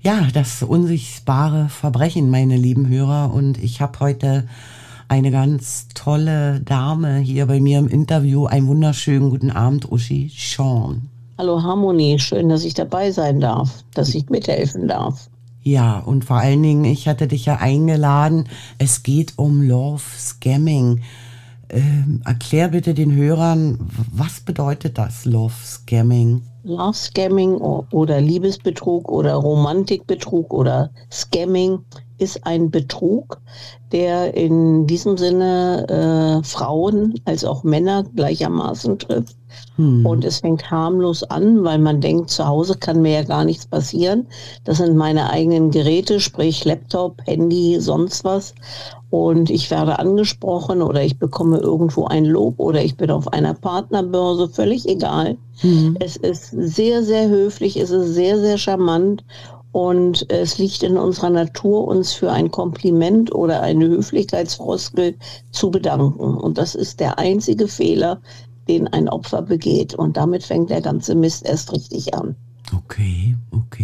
Ja, das unsichtbare Verbrechen, meine lieben Hörer. Und ich habe heute eine ganz tolle Dame hier bei mir im Interview. Einen wunderschönen guten Abend, Uschi Sean. Hallo Harmonie, schön, dass ich dabei sein darf, dass ich mithelfen darf. Ja, und vor allen Dingen, ich hatte dich ja eingeladen. Es geht um Love Scamming. Erklär bitte den Hörern, was bedeutet das, Love Scamming? Love Scamming oder Liebesbetrug oder Romantikbetrug oder Scamming ist ein Betrug, der in diesem Sinne Frauen als auch Männer gleichermaßen trifft. Und es fängt harmlos an, weil man denkt, zu Hause kann mir ja gar nichts passieren. Das sind meine eigenen Geräte, sprich Laptop, Handy, sonst was. Und ich werde angesprochen oder ich bekomme irgendwo ein Lob oder ich bin auf einer Partnerbörse, völlig egal. Es ist sehr, sehr höflich, es ist sehr, sehr charmant. Und es liegt in unserer Natur, uns für ein Kompliment oder eine Höflichkeitsfloskel zu bedanken. Und das ist der einzige Fehler, den ein Opfer begeht. Und damit fängt der ganze Mist erst richtig an. Okay.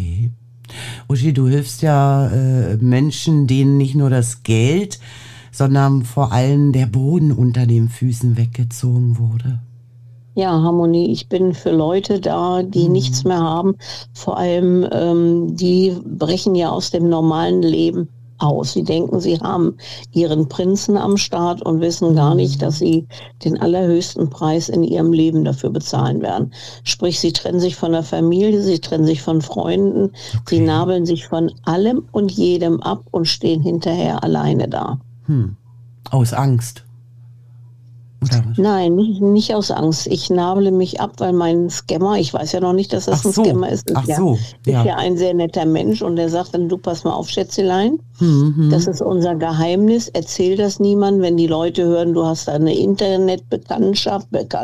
Uschi, du hilfst ja Menschen, denen nicht nur das Geld, sondern vor allem der Boden unter den Füßen weggezogen wurde. Ja, Harmonie, ich bin für Leute da, die nichts mehr haben. Vor allem, die brechen ja aus dem normalen Leben aus. Sie denken, sie haben ihren Prinzen am Start und wissen gar nicht, dass sie den allerhöchsten Preis in ihrem Leben dafür bezahlen werden. Sprich, sie trennen sich von der Familie, sie trennen sich von Freunden, sie nabeln sich von allem und jedem ab und stehen hinterher alleine da. Aus Angst? Oder was? Nein, nicht aus Angst. Ich nabele mich ab, weil mein Scammer, ich weiß ja noch nicht, dass das ein Scammer ist. Ist ja ein sehr netter Mensch und der sagt dann, du pass mal auf, Schätzelein, das ist unser Geheimnis, erzähl das niemandem, wenn die Leute hören, du hast da eine Internetbekanntschaft,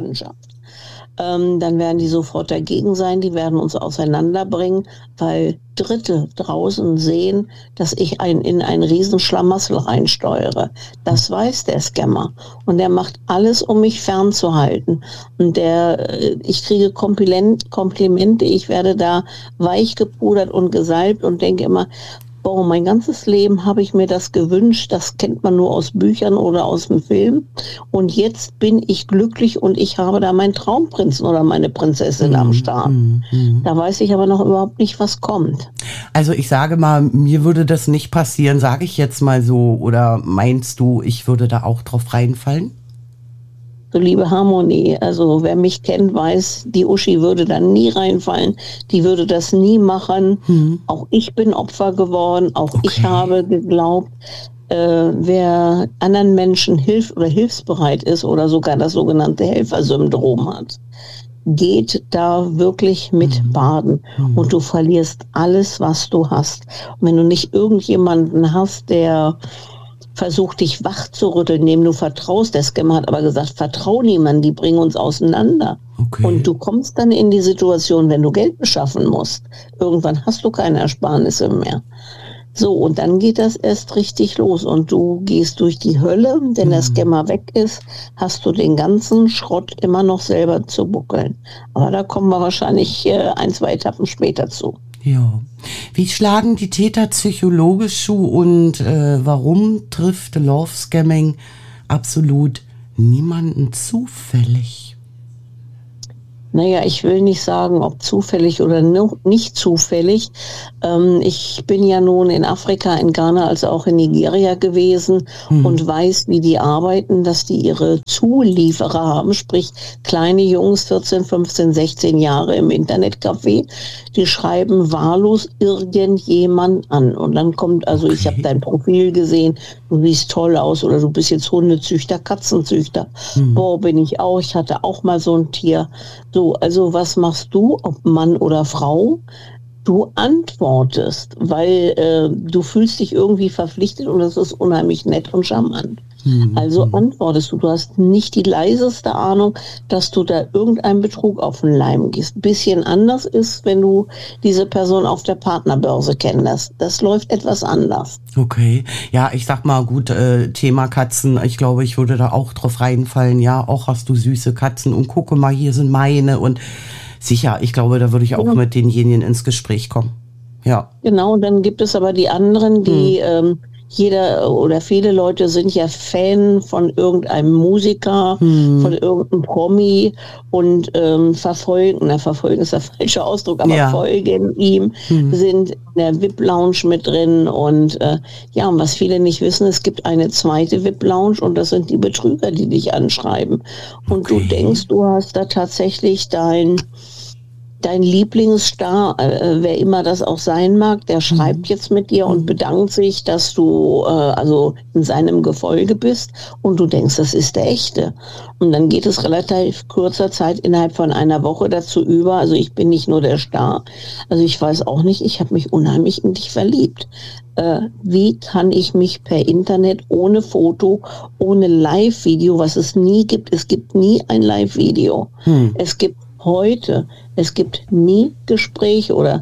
dann werden die sofort dagegen sein, die werden uns auseinanderbringen, weil Dritte draußen sehen, dass ich in ein Riesenschlamassel reinsteuere. Das weiß der Scammer und der macht alles, um mich fernzuhalten. Und ich kriege Komplimente, ich werde da weich gepudert und gesalbt und denke immer, boah, mein ganzes Leben habe ich mir das gewünscht, das kennt man nur aus Büchern oder aus dem Film. Und jetzt bin ich glücklich und ich habe da meinen Traumprinzen oder meine Prinzessin am Start. Da weiß ich aber noch überhaupt nicht, was kommt. Also ich sage mal, mir würde das nicht passieren, sage ich jetzt mal so. Oder meinst du, ich würde da auch drauf reinfallen? So, liebe Harmonie, also wer mich kennt, weiß, die Uschi würde da nie reinfallen, die würde das nie machen. Auch ich bin Opfer geworden, auch ich habe geglaubt, wer anderen Menschen hilft oder hilfsbereit ist oder sogar das sogenannte Helfersyndrom hat, geht da wirklich mit baden und du verlierst alles, was du hast. Und wenn du nicht irgendjemanden hast, der versucht, dich wach zu rütteln, dem du vertraust. Der Scammer hat aber gesagt, vertrau niemandem, die bringen uns auseinander. Und du kommst dann in die Situation, wenn du Geld beschaffen musst. Irgendwann hast du keine Ersparnisse mehr. So, und dann geht das erst richtig los und du gehst durch die Hölle, wenn der Scammer weg ist, hast du den ganzen Schrott immer noch selber zu buckeln. Aber da kommen wir wahrscheinlich 1-2 Etappen später zu. Ja. Wie schlagen die Täter psychologisch zu und warum trifft Love Scamming absolut niemanden zufällig? Naja, ich will nicht sagen, ob zufällig oder nicht zufällig. Ich bin ja nun in Afrika, in Ghana, als auch in Nigeria gewesen und weiß, wie die arbeiten, dass die ihre Zulieferer haben, sprich kleine Jungs, 14, 15, 16 Jahre im Internetcafé, die schreiben wahllos irgendjemand an. Und dann kommt, also ich habe dein Profil gesehen, du siehst toll aus oder du bist jetzt Hundezüchter, Katzenzüchter. Boah, bin ich auch, ich hatte auch mal so ein Tier. So, also was machst du, ob Mann oder Frau? Du antwortest, weil du fühlst dich irgendwie verpflichtet und das ist unheimlich nett und charmant. Also antwortest du. Du hast nicht die leiseste Ahnung, dass du da irgendeinen Betrug auf den Leim gehst. Bisschen anders ist, wenn du diese Person auf der Partnerbörse kennst. Das läuft etwas anders. Okay, ja, ich sag mal, gut, Thema Katzen, ich glaube, ich würde da auch drauf reinfallen. Ja, auch hast du süße Katzen und gucke mal, hier sind meine und sicher, ich glaube, da würde ich auch mit denjenigen ins Gespräch kommen. Ja. Genau, und dann gibt es aber die anderen, die jeder oder viele Leute sind ja Fan von irgendeinem Musiker, von irgendeinem Promi und verfolgen ist der falsche Ausdruck, aber folgen ihm, sind in der VIP-Lounge mit drin und und was viele nicht wissen, es gibt eine zweite VIP-Lounge und das sind die Betrüger, die dich anschreiben. Und du denkst, du hast da tatsächlich dein Lieblingsstar, wer immer das auch sein mag, der schreibt jetzt mit dir und bedankt sich, dass du also in seinem Gefolge bist und du denkst, das ist der Echte. Und dann geht es relativ kurzer Zeit innerhalb von einer Woche dazu über, also ich bin nicht nur der Star, also ich weiß auch nicht, ich habe mich unheimlich in dich verliebt. Wie kann ich mich per Internet ohne Foto, ohne Live-Video, was es nie gibt, es gibt nie ein Live-Video. Es gibt nie Gespräche oder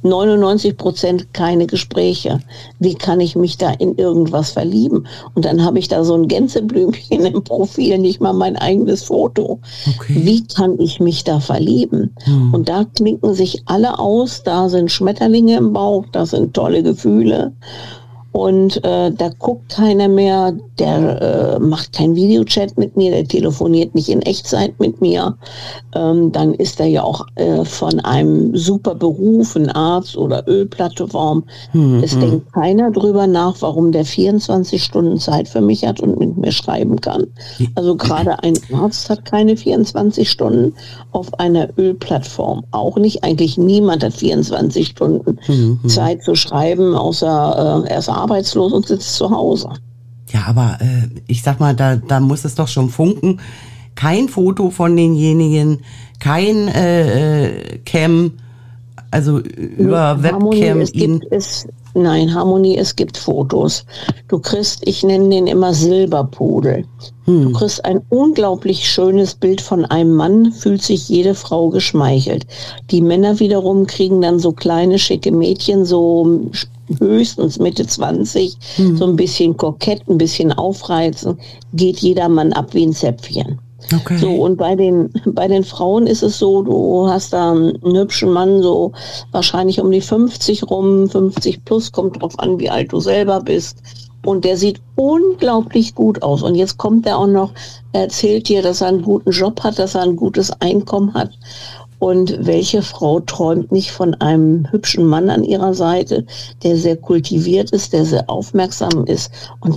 99% keine Gespräche. Wie kann ich mich da in irgendwas verlieben? Und dann habe ich da so ein Gänseblümchen im Profil, nicht mal mein eigenes Foto. Okay. Wie kann ich mich da verlieben? Und da klinken sich alle aus, da sind Schmetterlinge im Bauch, da sind tolle Gefühle. Und da guckt keiner mehr, der macht keinen Videochat mit mir, der telefoniert nicht in Echtzeit mit mir. Dann ist er ja auch von einem super Beruf, ein Arzt oder Ölplattform. Es denkt keiner drüber nach, warum der 24 Stunden Zeit für mich hat und mit mir schreiben kann. Also gerade ein Arzt hat keine 24 Stunden auf einer Ölplattform. Auch nicht, eigentlich niemand hat 24 Stunden Zeit zu schreiben, außer er ist arbeitslos und sitzt zu Hause. Ja, aber ich sag mal, da muss es doch schon funken. Kein Foto von denjenigen, kein Cam, also über Webcam. Harmonie, es gibt Fotos. Du kriegst, ich nenne den immer Silberpudel. Du kriegst ein unglaublich schönes Bild von einem Mann, fühlt sich jede Frau geschmeichelt. Die Männer wiederum kriegen dann so kleine, schicke Mädchen, so höchstens Mitte 20, so ein bisschen kokett, ein bisschen aufreizen, geht jeder Mann ab wie ein Zäpfchen. Okay. So, und bei den Frauen ist es so, du hast da einen hübschen Mann, so wahrscheinlich um die 50 rum, 50 plus, kommt drauf an, wie alt du selber bist. Und der sieht unglaublich gut aus. Und jetzt kommt er auch noch, erzählt dir, dass er einen guten Job hat, dass er ein gutes Einkommen hat. Und welche Frau träumt nicht von einem hübschen Mann an ihrer Seite, der sehr kultiviert ist, der sehr aufmerksam ist und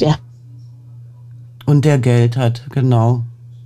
der Geld hat, genau.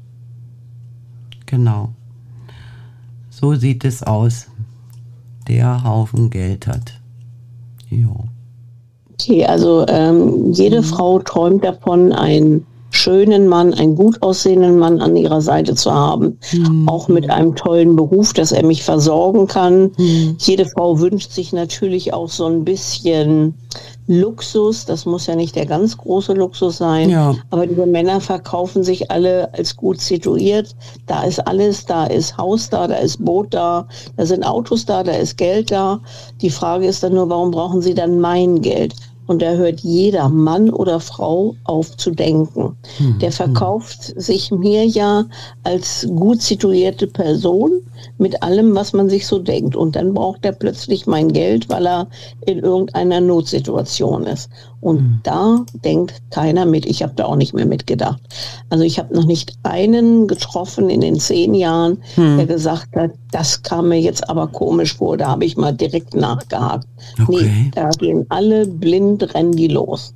Genau. So sieht es aus. Der Haufen Geld hat. Jo. Okay, also jede Frau träumt davon, einen schönen Mann, einen gut aussehenden Mann an ihrer Seite zu haben. Auch mit einem tollen Beruf, dass er mich versorgen kann. Jede Frau wünscht sich natürlich auch so ein bisschen Luxus. Das muss ja nicht der ganz große Luxus sein. Ja. Aber diese Männer verkaufen sich alle als gut situiert. Da ist alles, da ist Haus da ist Boot da sind Autos da ist Geld da. Die Frage ist dann nur, warum brauchen sie dann mein Geld? Und da hört jeder Mann oder Frau auf zu denken. Der verkauft sich mir ja als gut situierte Person mit allem, was man sich so denkt. Und dann braucht er plötzlich mein Geld, weil er in irgendeiner Notsituation ist. Und da denkt keiner mit. Ich habe da auch nicht mehr mitgedacht. Also ich habe noch nicht einen getroffen in den 10 Jahren, der gesagt hat, das kam mir jetzt aber komisch vor. Da habe ich mal direkt nachgehakt. Okay. Nee, da gehen alle blind, rennen die los.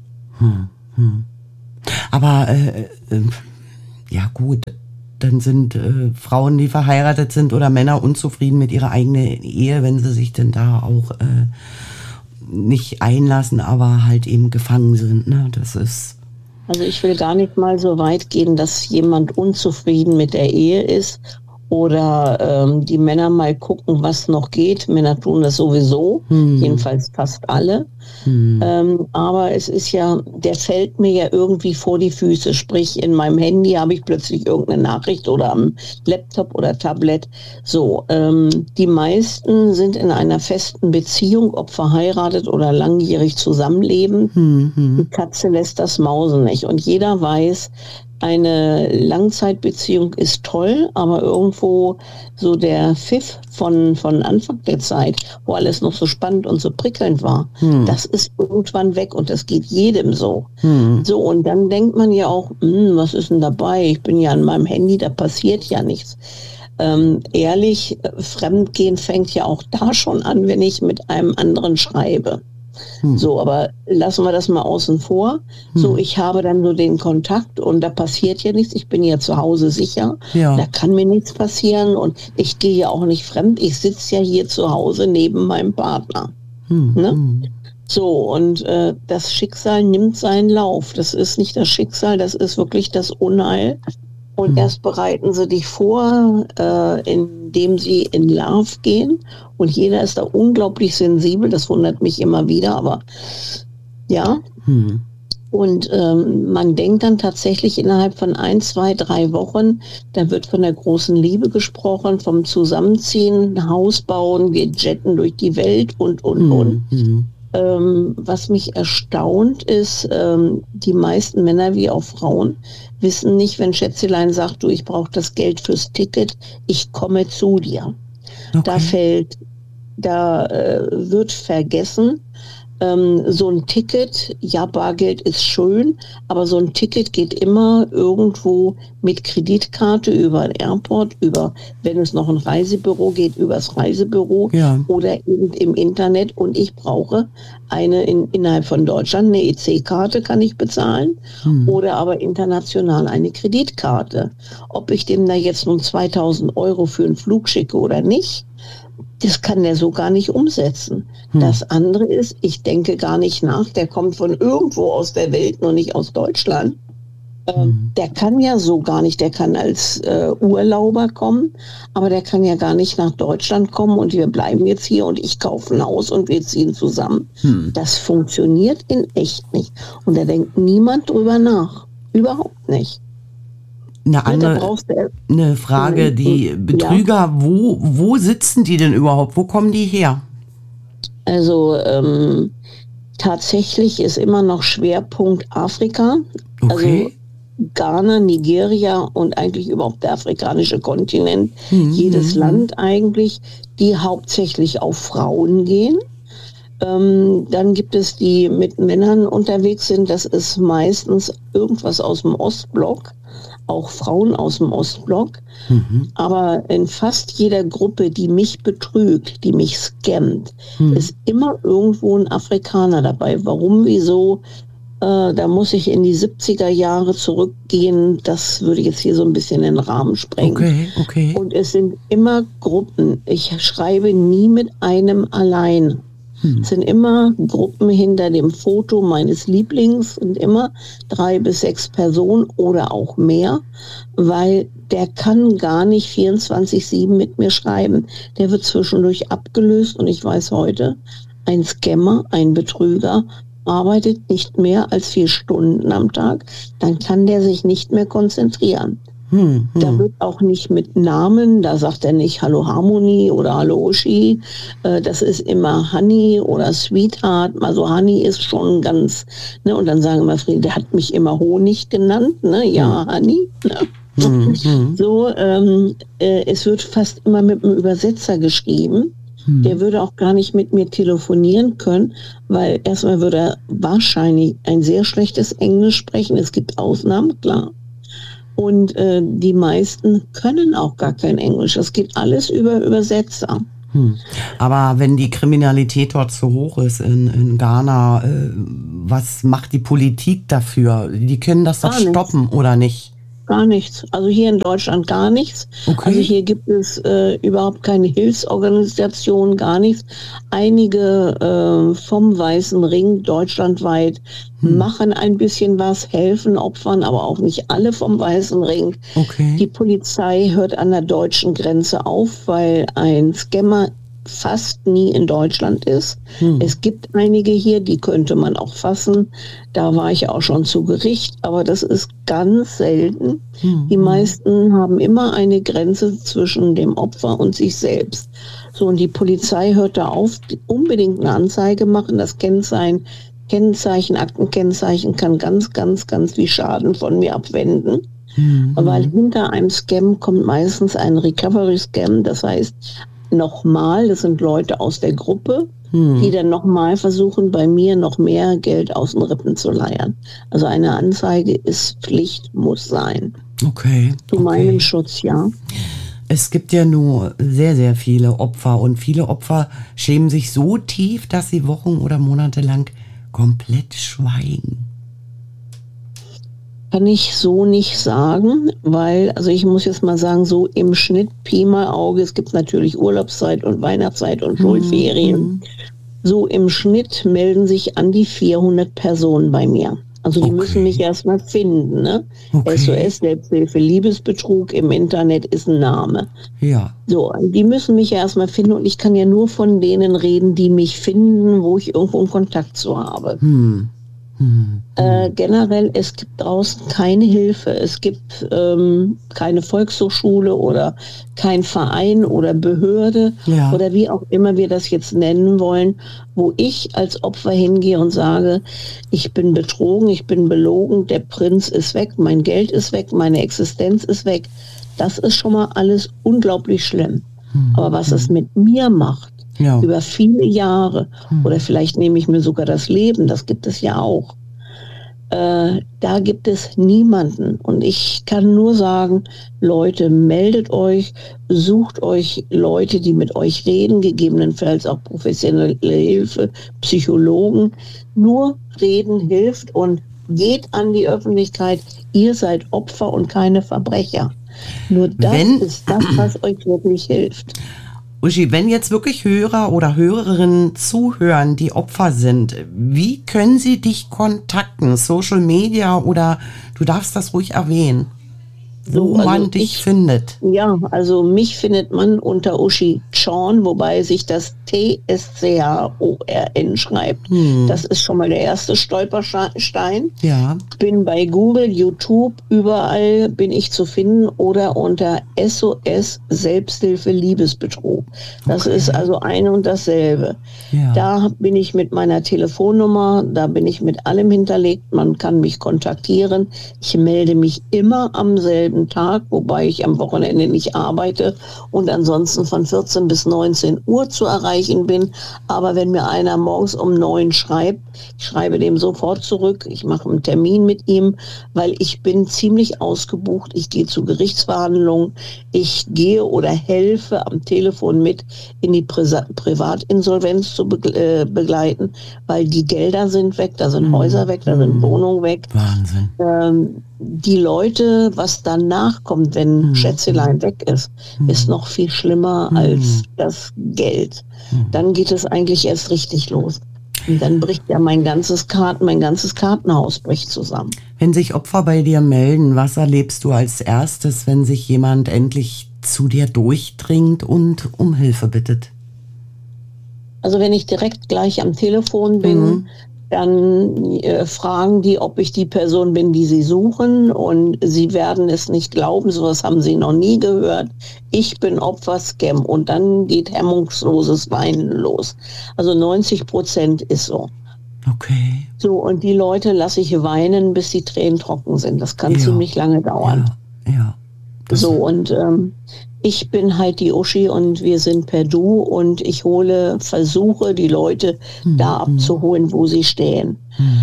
Aber ja gut, dann sind Frauen, die verheiratet sind oder Männer unzufrieden mit ihrer eigenen Ehe, wenn sie sich denn da auch nicht einlassen, aber halt eben gefangen sind. Ne? Das ist. Also ich will gar nicht mal so weit gehen, dass jemand unzufrieden mit der Ehe ist oder die Männer mal gucken, was noch geht. Männer tun das sowieso, jedenfalls fast alle. Aber es ist ja, der fällt mir ja irgendwie vor die Füße. Sprich, in meinem Handy habe ich plötzlich irgendeine Nachricht oder am Laptop oder Tablet. So, die meisten sind in einer festen Beziehung, ob verheiratet oder langjährig zusammenleben. Die Katze lässt das Mausen nicht. Und jeder weiß, eine Langzeitbeziehung ist toll, aber irgendwo so der Pfiff von Anfang der Zeit, wo alles noch so spannend und so prickelnd war, das ist irgendwann weg und das geht jedem so. So, und dann denkt man ja auch, was ist denn dabei? Ich bin ja an meinem Handy, da passiert ja nichts. Ehrlich, Fremdgehen fängt ja auch da schon an, wenn ich mit einem anderen schreibe. So, aber lassen wir das mal außen vor. So, ich habe dann nur den Kontakt und da passiert ja nichts. Ich bin ja zu Hause sicher. Ja. Da kann mir nichts passieren und ich gehe ja auch nicht fremd. Ich sitze ja hier zu Hause neben meinem Partner. Ne? So, und das Schicksal nimmt seinen Lauf. Das ist nicht das Schicksal, das ist wirklich das Unheil. Und erst bereiten sie dich vor, indem sie in Love gehen. Und jeder ist da unglaublich sensibel. Das wundert mich immer wieder, aber ja. Und man denkt dann tatsächlich innerhalb von 1, 2, 3 Wochen, da wird von der großen Liebe gesprochen, vom Zusammenziehen, Haus bauen, wir jetten durch die Welt und. Was mich erstaunt ist, die meisten Männer wie auch Frauen wissen nicht, wenn Schätzelein sagt, du, ich brauche das Geld fürs Ticket, ich komme zu dir. Okay. Da wird vergessen, so ein Ticket, ja, Bargeld ist schön, aber so ein Ticket geht immer irgendwo mit Kreditkarte über ein Airport, wenn es noch ein Reisebüro geht, übers Reisebüro oder eben im Internet. Und ich brauche innerhalb von Deutschland eine EC-Karte, kann ich bezahlen, oder aber international eine Kreditkarte. Ob ich dem da jetzt nun 2.000 € für einen Flug schicke oder nicht, das kann der so gar nicht umsetzen. Das andere ist, ich denke gar nicht nach, der kommt von irgendwo aus der Welt, nur nicht aus Deutschland. Der kann ja so gar nicht, der kann als Urlauber kommen, aber der kann ja gar nicht nach Deutschland kommen und wir bleiben jetzt hier und ich kaufe ein Haus und wir ziehen zusammen. Das funktioniert in echt nicht. Und da denkt niemand drüber nach. Überhaupt nicht. Eine Frage, die Betrüger, wo sitzen die denn überhaupt? Wo kommen die her? Also tatsächlich ist immer noch Schwerpunkt Afrika. Okay. Also Ghana, Nigeria und eigentlich überhaupt der afrikanische Kontinent. Jedes Land eigentlich, die hauptsächlich auf Frauen gehen. Dann gibt es die mit Männern unterwegs sind. Das ist meistens irgendwas aus dem Ostblock. Auch Frauen aus dem Ostblock. Aber in fast jeder Gruppe, die mich betrügt, die mich scammt, ist immer irgendwo ein Afrikaner dabei. Warum, wieso? Da muss ich in die 70er Jahre zurückgehen. Das würde jetzt hier so ein bisschen den Rahmen sprengen. Okay. Und es sind immer Gruppen. Ich schreibe nie mit einem allein. Es sind immer Gruppen hinter dem Foto meines Lieblings und immer 3 bis 6 Personen oder auch mehr, weil der kann gar nicht 24/7 mit mir schreiben. Der wird zwischendurch abgelöst und ich weiß heute, ein Scammer, ein Betrüger arbeitet nicht mehr als 4 Stunden am Tag, dann kann der sich nicht mehr konzentrieren. Da wird auch nicht mit Namen, da sagt er nicht Hallo Harmony oder Hallo Uschi, das ist immer Honey oder Sweetheart, also Honey ist schon ganz, ne, und dann sagen immer Frieden, der hat mich immer Honig genannt, ne, ja, Honey, ne. So, es wird fast immer mit einem Übersetzer geschrieben. Der würde auch gar nicht mit mir telefonieren können, weil erstmal würde er wahrscheinlich ein sehr schlechtes Englisch sprechen, es gibt Ausnahmen, klar. Und die meisten können auch gar kein Englisch. Das geht alles über Übersetzer. Aber wenn die Kriminalität dort so hoch ist in Ghana, was macht die Politik dafür? Die können das doch stoppen, oder nicht? Gar nichts. Also hier in Deutschland gar nichts. Okay. Also hier gibt es überhaupt keine Hilfsorganisation, gar nichts. Einige vom Weißen Ring deutschlandweit machen ein bisschen was, helfen Opfern, aber auch nicht alle vom Weißen Ring. Okay. Die Polizei hört an der deutschen Grenze auf, weil ein Scammer fast nie in Deutschland ist. Es gibt einige hier, die könnte man auch fassen. Da war ich auch schon zu Gericht, aber das ist ganz selten. Die meisten haben immer eine Grenze zwischen dem Opfer und sich selbst. So, und die Polizei hört da auf, unbedingt eine Anzeige machen. Das Kennzeichen, Aktenkennzeichen kann ganz, ganz, ganz viel Schaden von mir abwenden. Weil hinter einem Scam kommt meistens ein Recovery-Scam, das heißt nochmal, das sind Leute aus der Gruppe, die dann nochmal versuchen, bei mir noch mehr Geld aus den Rippen zu leiern. Also eine Anzeige ist Pflicht, muss sein. Okay. Zu meinem Schutz, ja. Es gibt ja nur sehr, sehr viele Opfer und viele Opfer schämen sich so tief, dass sie Wochen oder Monate lang komplett schweigen. Kann ich so nicht sagen, weil, also ich muss jetzt mal sagen, so im Schnitt Pi mal Auge, es gibt natürlich Urlaubszeit und Weihnachtszeit und Schulferien. So im Schnitt melden sich an die 400 Personen bei mir. Also die müssen mich erstmal finden, ne? SOS, Selbsthilfe, Liebesbetrug im Internet ist ein Name. Ja. So, die müssen mich erstmal finden und ich kann ja nur von denen reden, die mich finden, wo ich irgendwo einen Kontakt zu habe. Generell, es gibt draußen keine Hilfe. Es gibt keine Volkshochschule oder kein Verein oder Behörde oder wie auch immer wir das jetzt nennen wollen, wo ich als Opfer hingehe und sage, ich bin betrogen, ich bin belogen, der Prinz ist weg, mein Geld ist weg, meine Existenz ist weg. Das ist schon mal alles unglaublich schlimm. Aber was es mit mir macht, über viele Jahre, oder vielleicht nehme ich mir sogar das Leben, das gibt es ja auch. Da gibt es niemanden. Und ich kann nur sagen, Leute, meldet euch, sucht euch Leute, die mit euch reden, gegebenenfalls auch professionelle Hilfe, Psychologen. Nur reden hilft und geht an die Öffentlichkeit. Ihr seid Opfer und keine Verbrecher. Nur das ist das, was euch wirklich hilft. Uschi, wenn jetzt wirklich Hörer oder Hörerinnen zuhören, die Opfer sind, wie können sie dich kontakten? Social Media oder du darfst das ruhig erwähnen, wo man dich findet. Ja, also mich findet man unter Uschi Schorn, wobei sich das TSCHORN schreibt. Das ist schon mal der erste Stolperstein. Ja. Bin bei Google, YouTube, überall bin ich zu finden oder unter SOS Selbsthilfe Liebesbetrug. Das ist also ein und dasselbe. Ja. Da bin ich mit meiner Telefonnummer, da bin ich mit allem hinterlegt. Man kann mich kontaktieren. Ich melde mich immer am selben Tag, wobei ich am Wochenende nicht arbeite und ansonsten von 14 bis 19 Uhr zu erreichen bin. Aber wenn mir einer morgens um 9 schreibt, ich schreibe dem sofort zurück, ich mache einen Termin mit ihm, weil ich bin ziemlich ausgebucht. Ich gehe zu Gerichtsverhandlungen, ich gehe oder helfe am Telefon mit, in die Privatinsolvenz zu begleiten, weil die Gelder sind weg, da sind Häuser weg, da sind Wohnungen weg. Wahnsinn. Die Leute, was danach kommt, wenn Schätzelein weg ist, ist noch viel schlimmer als das Geld. Dann geht es eigentlich erst richtig los. Und dann bricht ja mein ganzes Kartenhaus bricht zusammen. Wenn sich Opfer bei dir melden, was erlebst du als erstes, wenn sich jemand endlich zu dir durchdringt und um Hilfe bittet? Also wenn ich direkt gleich am Telefon bin, dann fragen die, ob ich die Person bin, die sie suchen, und sie werden es nicht glauben, sowas haben sie noch nie gehört. Ich bin Opfer Scam, und dann geht hemmungsloses Weinen los. Also 90% ist so. Okay. So, und die Leute lasse ich weinen, bis die Tränen trocken sind. Das kann ziemlich lange dauern. Ja. So, und ich bin halt die Uschi und wir sind per Du, und ich versuche die Leute da abzuholen, wo sie stehen.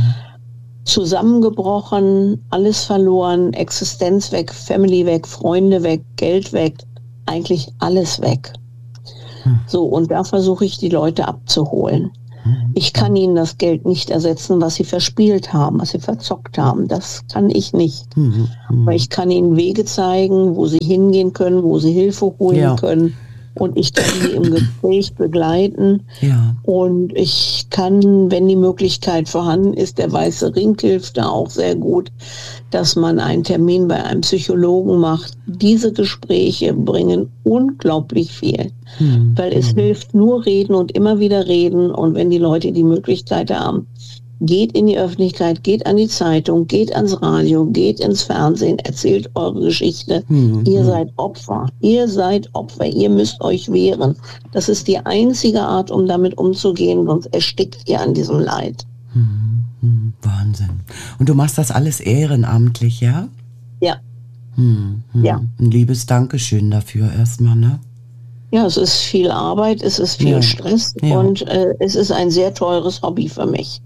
Zusammengebrochen, alles verloren, Existenz weg, Family weg, Freunde weg, Geld weg, eigentlich alles weg. So, und da versuche ich die Leute abzuholen. Ich kann ihnen das Geld nicht ersetzen, was sie verspielt haben, was sie verzockt haben. Das kann ich nicht. Aber ich kann ihnen Wege zeigen, wo sie hingehen können, wo sie Hilfe holen können. Und ich kann sie im Gespräch begleiten. Ja. Und ich kann, wenn die Möglichkeit vorhanden ist, der Weiße Ring hilft da auch sehr gut, dass man einen Termin bei einem Psychologen macht. Diese Gespräche bringen unglaublich viel, weil es hilft nur reden und immer wieder reden. Und wenn die Leute die Möglichkeit haben, geht in die Öffentlichkeit, geht an die Zeitung, geht ans Radio, geht ins Fernsehen, erzählt eure Geschichte. Ihr seid Opfer. Ihr seid Opfer. Ihr müsst euch wehren. Das ist die einzige Art, um damit umzugehen, sonst erstickt ihr an diesem Leid. Wahnsinn. Und du machst das alles ehrenamtlich, ja? Ja. Ja. Ein liebes Dankeschön dafür erstmal, ne? Ja, es ist viel Arbeit, es ist viel Stress und es ist ein sehr teures Hobby für mich.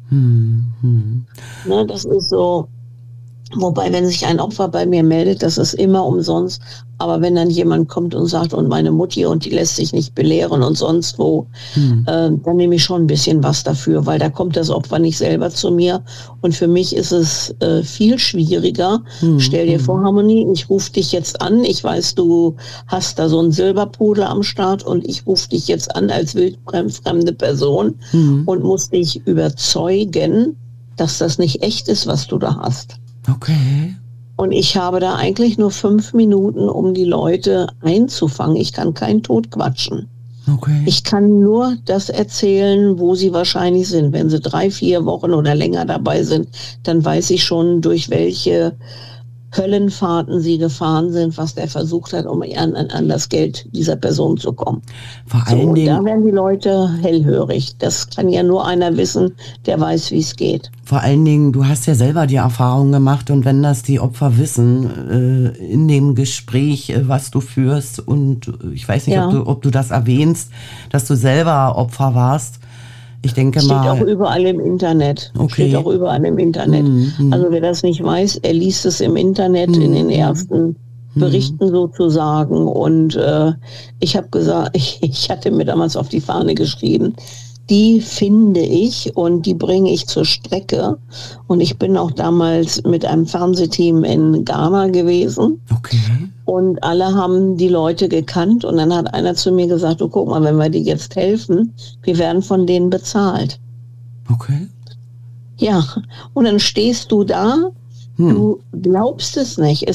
Ne, das ist so, wobei, wenn sich ein Opfer bei mir meldet, das ist immer umsonst. Aber wenn dann jemand kommt und sagt, und meine Mutti und die lässt sich nicht belehren und sonst wo, dann nehme ich schon ein bisschen was dafür, weil da kommt das Opfer nicht selber zu mir. Und für mich ist es viel schwieriger. Stell dir vor, Harmonie, ich rufe dich jetzt an. Ich weiß, du hast da so einen Silberpudel am Start und ich rufe dich jetzt an als wildfremde Person und muss dich überzeugen, dass das nicht echt ist, was du da hast. Okay. Und ich habe da eigentlich nur 5 Minuten, um die Leute einzufangen. Ich kann keinen Tod quatschen. Okay. Ich kann nur das erzählen, wo sie wahrscheinlich sind. Wenn sie 3, 4 Wochen oder länger dabei sind, dann weiß ich schon, durch welche Höllenfahrten sie gefahren sind, was der versucht hat, um an das Geld dieser Person zu kommen. Vor allen und Dingen, da werden die Leute hellhörig. Das kann ja nur einer wissen, der weiß, wie es geht. Vor allen Dingen, du hast ja selber die Erfahrung gemacht und wenn das die Opfer wissen, in dem Gespräch, was du führst und ich weiß nicht, ob du das erwähnst, dass du selber Opfer warst. Ich denke Steht mal. Auch überall im Internet. Okay. Steht auch überall im Internet. Also wer das nicht weiß, er liest es im Internet in den ersten Berichten sozusagen. Und ich habe gesagt, ich hatte mir damals auf die Fahne geschrieben, die finde ich und die bringe ich zur Strecke. Und ich bin auch damals mit einem Fernsehteam in Ghana gewesen. Okay. Und alle haben die Leute gekannt. Und dann hat einer zu mir gesagt, du guck mal, wenn wir dir jetzt helfen, wir werden von denen bezahlt. Okay. Ja, und dann stehst du da, du glaubst es nicht.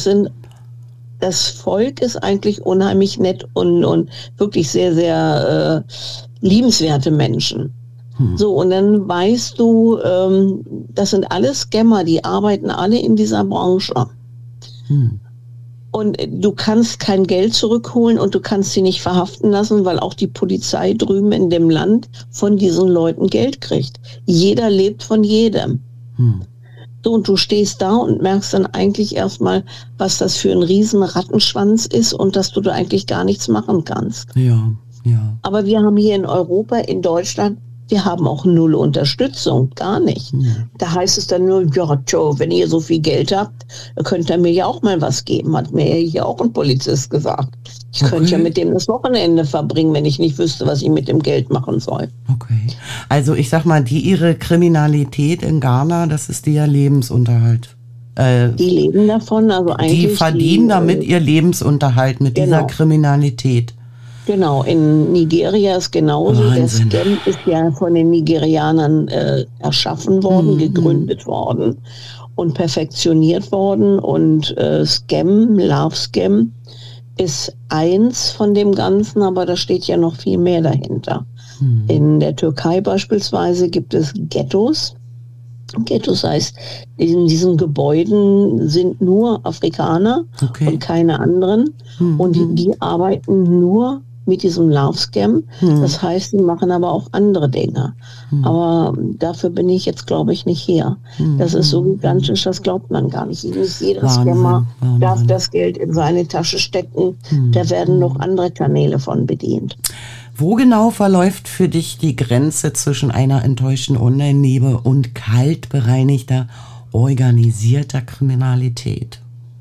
Das Volk ist eigentlich unheimlich nett und wirklich sehr, sehr liebenswerte Menschen. So, und dann weißt du, das sind alles Scammer, die arbeiten alle in dieser Branche. Und du kannst kein Geld zurückholen und du kannst sie nicht verhaften lassen, weil auch die Polizei drüben in dem Land von diesen Leuten Geld kriegt. Jeder lebt von jedem. So, und du stehst da und merkst dann eigentlich erstmal, was das für ein riesen Rattenschwanz ist und dass du da eigentlich gar nichts machen kannst. Ja. Aber wir haben hier in Europa, in Deutschland, wir haben auch null Unterstützung, gar nicht. Da heißt es dann nur, ja, Joe, wenn ihr so viel Geld habt, könnt ihr mir ja auch mal was geben, hat mir hier auch ein Polizist gesagt. Ich könnte ja mit dem das Wochenende verbringen, wenn ich nicht wüsste, was ich mit dem Geld machen soll. Okay. Also ich sag mal, ihre Kriminalität in Ghana, das ist ihr Lebensunterhalt. Die leben davon, also eigentlich. Die verdienen damit ihr Lebensunterhalt mit dieser Kriminalität. Genau, in Nigeria ist genauso. Wahnsinn. Der Scam ist ja von den Nigerianern erschaffen worden, gegründet worden und perfektioniert worden. Und Love Scam ist eins von dem Ganzen, aber da steht ja noch viel mehr dahinter. In der Türkei beispielsweise gibt es Ghettos. Ghettos heißt, in diesen Gebäuden sind nur Afrikaner und keine anderen. Und die arbeiten nur mit diesem Love Scam. Das heißt, sie machen aber auch andere Dinge. Aber dafür bin ich jetzt, glaube ich, nicht hier. Das ist so gigantisch, das glaubt man gar nicht. Nicht jeder Scammer darf das Geld in seine Tasche stecken. Da werden noch andere Kanäle von bedient. Wo genau verläuft für dich die Grenze zwischen einer enttäuschten Online-Liebe und kalt bereinigter, organisierter Kriminalität?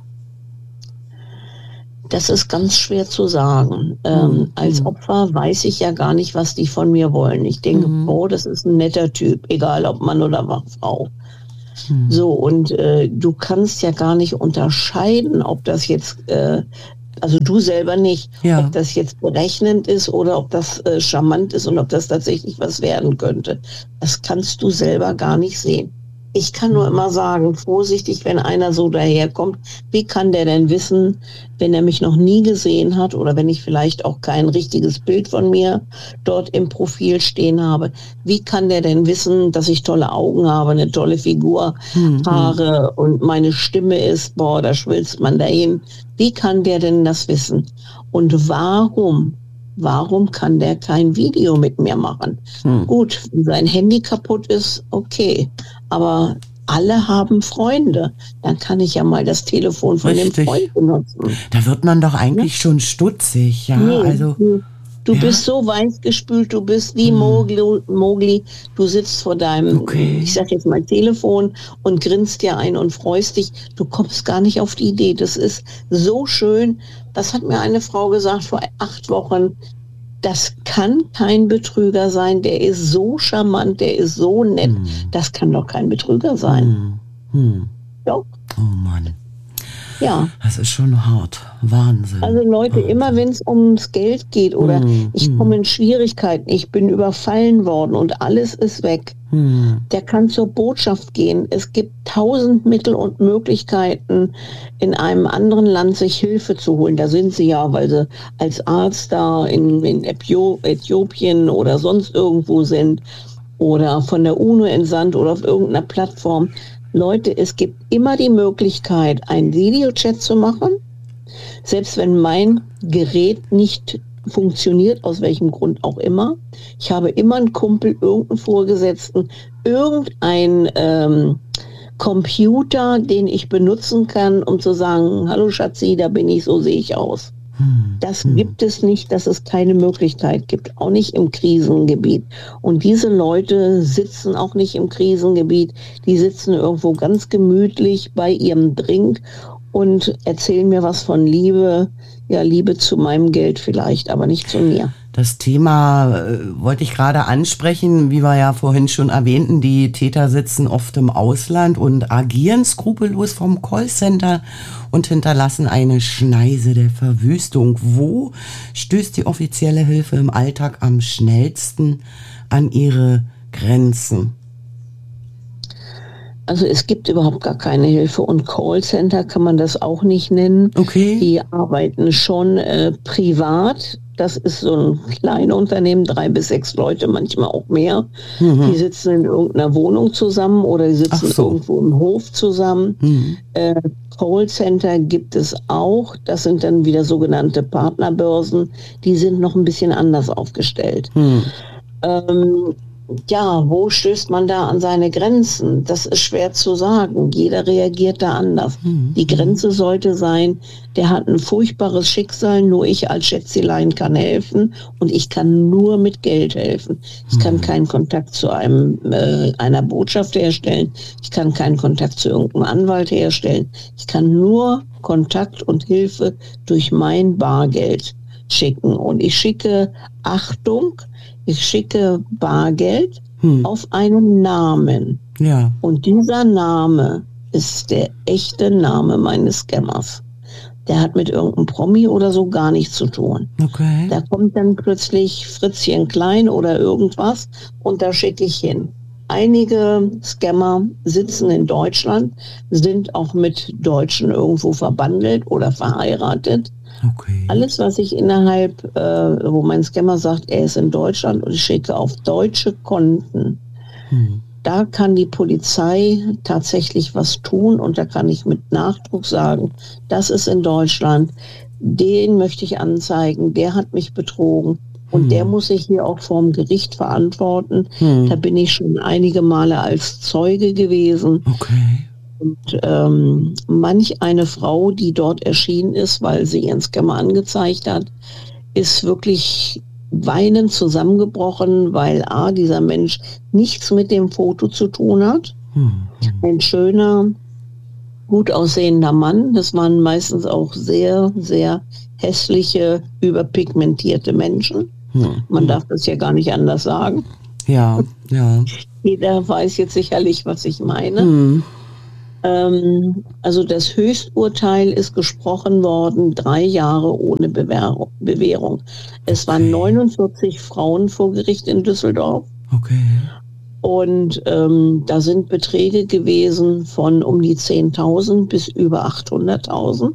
Das ist ganz schwer zu sagen. Als Opfer weiß ich ja gar nicht, was die von mir wollen. Ich denke, das ist ein netter Typ, egal ob Mann oder Frau. So, und du kannst ja gar nicht unterscheiden, ob das jetzt, also du selber nicht, ob das jetzt berechnend ist oder ob das charmant ist und ob das tatsächlich was werden könnte. Das kannst du selber gar nicht sehen. Ich kann nur immer sagen, vorsichtig, wenn einer so daherkommt, wie kann der denn wissen, wenn er mich noch nie gesehen hat oder wenn ich vielleicht auch kein richtiges Bild von mir dort im Profil stehen habe, wie kann der denn wissen, dass ich tolle Augen habe, eine tolle Figur, Haare und meine Stimme ist, da schwilzt man dahin. Wie kann der denn das wissen? Und warum kann der kein Video mit mir machen? Gut, wenn sein Handy kaputt ist, okay. Aber alle haben Freunde. Dann kann ich ja mal das Telefon von dem Freund benutzen. Da wird man doch eigentlich schon stutzig, ja. Nee, also du bist so weichgespült, du bist wie Mowgli. Du sitzt vor deinem, ich sag jetzt mal Telefon und grinst dir ein und freust dich. Du kommst gar nicht auf die Idee. Das ist so schön. Das hat mir eine Frau gesagt vor 8 Wochen. Das kann kein Betrüger sein, der ist so charmant, der ist so nett. Das kann doch kein Betrüger sein. Doch. Oh Mann. Ja. Das ist schon hart. Wahnsinn. Also Leute, immer wenn es ums Geld geht oder ich komme in Schwierigkeiten, ich bin überfallen worden und alles ist weg, der kann zur Botschaft gehen. Es gibt 1000 Mittel und Möglichkeiten, in einem anderen Land sich Hilfe zu holen. Da sind sie ja, weil sie als Arzt da in Äthiopien oder sonst irgendwo sind oder von der UNO entsandt oder auf irgendeiner Plattform. Leute, es gibt immer die Möglichkeit, einen Videochat zu machen, selbst wenn mein Gerät nicht funktioniert, aus welchem Grund auch immer. Ich habe immer einen Kumpel, irgendeinen Vorgesetzten, irgendein Computer, den ich benutzen kann, um zu sagen, hallo Schatzi, da bin ich, so sehe ich aus. Das gibt es nicht, dass es keine Möglichkeit gibt, auch nicht im Krisengebiet. Und diese Leute sitzen auch nicht im Krisengebiet, die sitzen irgendwo ganz gemütlich bei ihrem Drink und erzählen mir was von Liebe. Ja, Liebe zu meinem Geld vielleicht, aber nicht zu mir. Das Thema wollte ich gerade ansprechen, wie wir ja vorhin schon erwähnten, die Täter sitzen oft im Ausland und agieren skrupellos vom Callcenter und hinterlassen eine Schneise der Verwüstung. Wo stößt die offizielle Hilfe im Alltag am schnellsten an ihre Grenzen? Also es gibt überhaupt gar keine Hilfe und Callcenter kann man das auch nicht nennen. Okay. Die arbeiten schon privat. Das ist so ein kleines Unternehmen, 3 bis 6 Leute, manchmal auch mehr. Die sitzen in irgendeiner Wohnung zusammen oder die sitzen irgendwo im Hof zusammen. Callcenter gibt es auch. Das sind dann wieder sogenannte Partnerbörsen. Die sind noch ein bisschen anders aufgestellt. Ja, wo stößt man da an seine Grenzen? Das ist schwer zu sagen. Jeder reagiert da anders. Die Grenze sollte sein, der hat ein furchtbares Schicksal, nur ich als Schätzelein kann helfen und ich kann nur mit Geld helfen. Ich kann keinen Kontakt zu einer Botschaft herstellen. Ich kann keinen Kontakt zu irgendeinem Anwalt herstellen. Ich kann nur Kontakt und Hilfe durch mein Bargeld schicken. Und ich schicke, Achtung, ich schicke Bargeld auf einen Namen. Ja. Und dieser Name ist der echte Name meines Scammers. Der hat mit irgendeinem Promi oder so gar nichts zu tun. Okay. Da kommt dann plötzlich Fritzchen Klein oder irgendwas und da schicke ich hin. Einige Scammer sitzen in Deutschland, sind auch mit Deutschen irgendwo verbandelt oder verheiratet. Okay. Alles, was ich innerhalb, wo mein Scammer sagt, er ist in Deutschland und ich schicke auf deutsche Konten, da kann die Polizei tatsächlich was tun und da kann ich mit Nachdruck sagen, das ist in Deutschland, den möchte ich anzeigen, der hat mich betrogen und der muss sich hier auch vorm Gericht verantworten. Da bin ich schon einige Male als Zeuge gewesen. Okay. Und manch eine Frau, die dort erschienen ist, weil sie ihren Scammer angezeigt hat, ist wirklich weinend zusammengebrochen, weil dieser Mensch nichts mit dem Foto zu tun hat. Ein schöner, gut aussehender Mann. Das waren meistens auch sehr, sehr hässliche, überpigmentierte Menschen. Man darf das ja gar nicht anders sagen. Ja, ja. Jeder weiß jetzt sicherlich, was ich meine. Also das Höchsturteil ist gesprochen worden, 3 Jahre ohne Bewährung. Es waren 49 Frauen vor Gericht in Düsseldorf. Okay. Und da sind Beträge gewesen von um die 10.000 bis über 800.000.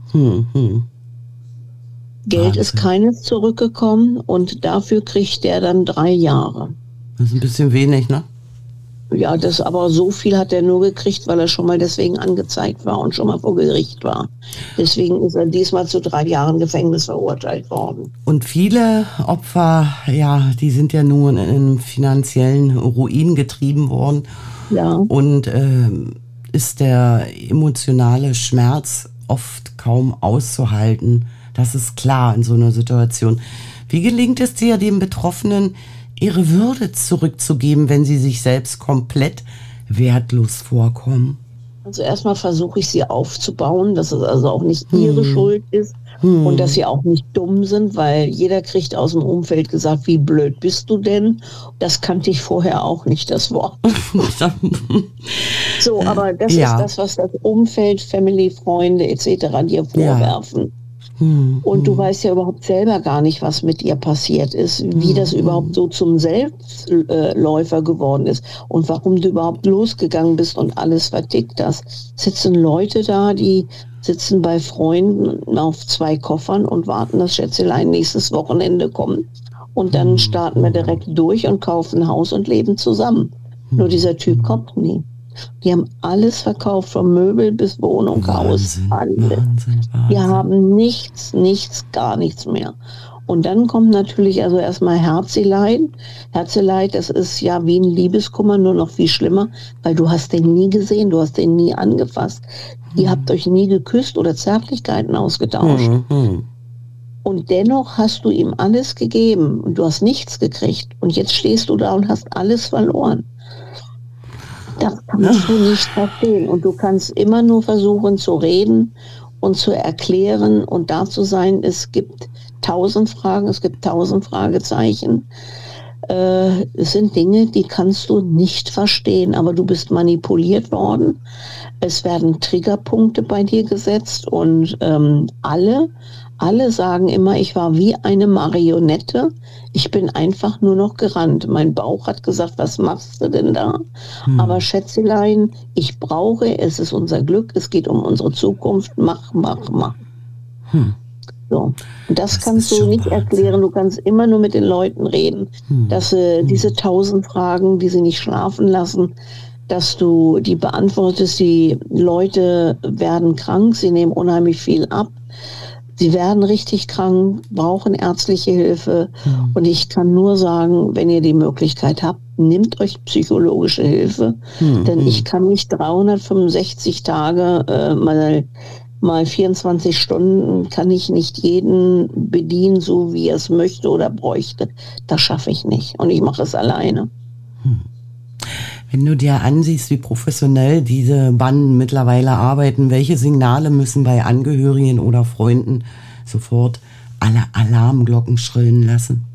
Geld ist keines zurückgekommen und dafür kriegt der dann 3 Jahre. Das ist ein bisschen wenig, ne? Ja, aber so viel hat er nur gekriegt, weil er schon mal deswegen angezeigt war und schon mal vor Gericht war. Deswegen ist er diesmal zu 3 Jahren Gefängnis verurteilt worden. Und viele Opfer, ja, die sind ja nur in einen finanziellen Ruin getrieben worden. Ja. Und ist der emotionale Schmerz oft kaum auszuhalten. Das ist klar in so einer Situation. Wie gelingt es dir, den Betroffenen ihre Würde zurückzugeben, wenn sie sich selbst komplett wertlos vorkommen? Also erstmal versuche ich sie aufzubauen, dass es also auch nicht ihre Schuld ist und dass sie auch nicht dumm sind, weil jeder kriegt aus dem Umfeld gesagt, wie blöd bist du denn? Das kannte ich vorher auch nicht, das Wort. So, aber das ist das, was das Umfeld, Family, Freunde etc. dir vorwerfen. Und du weißt ja überhaupt selber gar nicht, was mit ihr passiert ist, wie das überhaupt so zum Selbstläufer geworden ist und warum du überhaupt losgegangen bist und alles vertickt hast. Sitzen Leute da, die sitzen bei Freunden auf 2 Koffern und warten, dass Schätzelein nächstes Wochenende kommt. Und dann starten wir direkt durch und kaufen ein Haus und leben zusammen. Nur dieser Typ kommt nie. Die haben alles verkauft, von Möbel bis Wohnung, Haus, alles. Wahnsinn. Die haben nichts, gar nichts mehr. Und dann kommt natürlich also erstmal Herzeleid. Herzeleid, das ist ja wie ein Liebeskummer, nur noch viel schlimmer, weil du hast den nie gesehen, du hast den nie angefasst. Ihr habt euch nie geküsst oder Zärtlichkeiten ausgetauscht. Und dennoch hast du ihm alles gegeben und du hast nichts gekriegt. Und jetzt stehst du da und hast alles verloren. Das kannst du nicht verstehen. Und du kannst immer nur versuchen zu reden und zu erklären und da zu sein. Es gibt 1000 Fragen, es gibt 1000 Fragezeichen. Es sind Dinge, die kannst du nicht verstehen, aber du bist manipuliert worden. Es werden Triggerpunkte bei dir gesetzt und alle sagen immer, ich war wie eine Marionette. Ich bin einfach nur noch gerannt. Mein Bauch hat gesagt, was machst du denn da? Aber Schätzelein, ich brauche, es ist unser Glück, es geht um unsere Zukunft. Mach. So. Und das kannst du nicht erklären. Du kannst immer nur mit den Leuten reden, dass diese 1000 Fragen, die sie nicht schlafen lassen, dass du die beantwortest. Die Leute werden krank, sie nehmen unheimlich viel ab. Sie werden richtig krank, brauchen ärztliche Hilfe. Und ich kann nur sagen, wenn ihr die Möglichkeit habt, nehmt euch psychologische Hilfe. Denn ich kann nicht 365 Tage mal 24 Stunden, kann ich nicht jeden bedienen, so wie er es möchte oder bräuchte. Das schaffe ich nicht. Und ich mache es alleine. Wenn du dir ansiehst, wie professionell diese Banden mittlerweile arbeiten, welche Signale müssen bei Angehörigen oder Freunden sofort alle Alarmglocken schrillen lassen?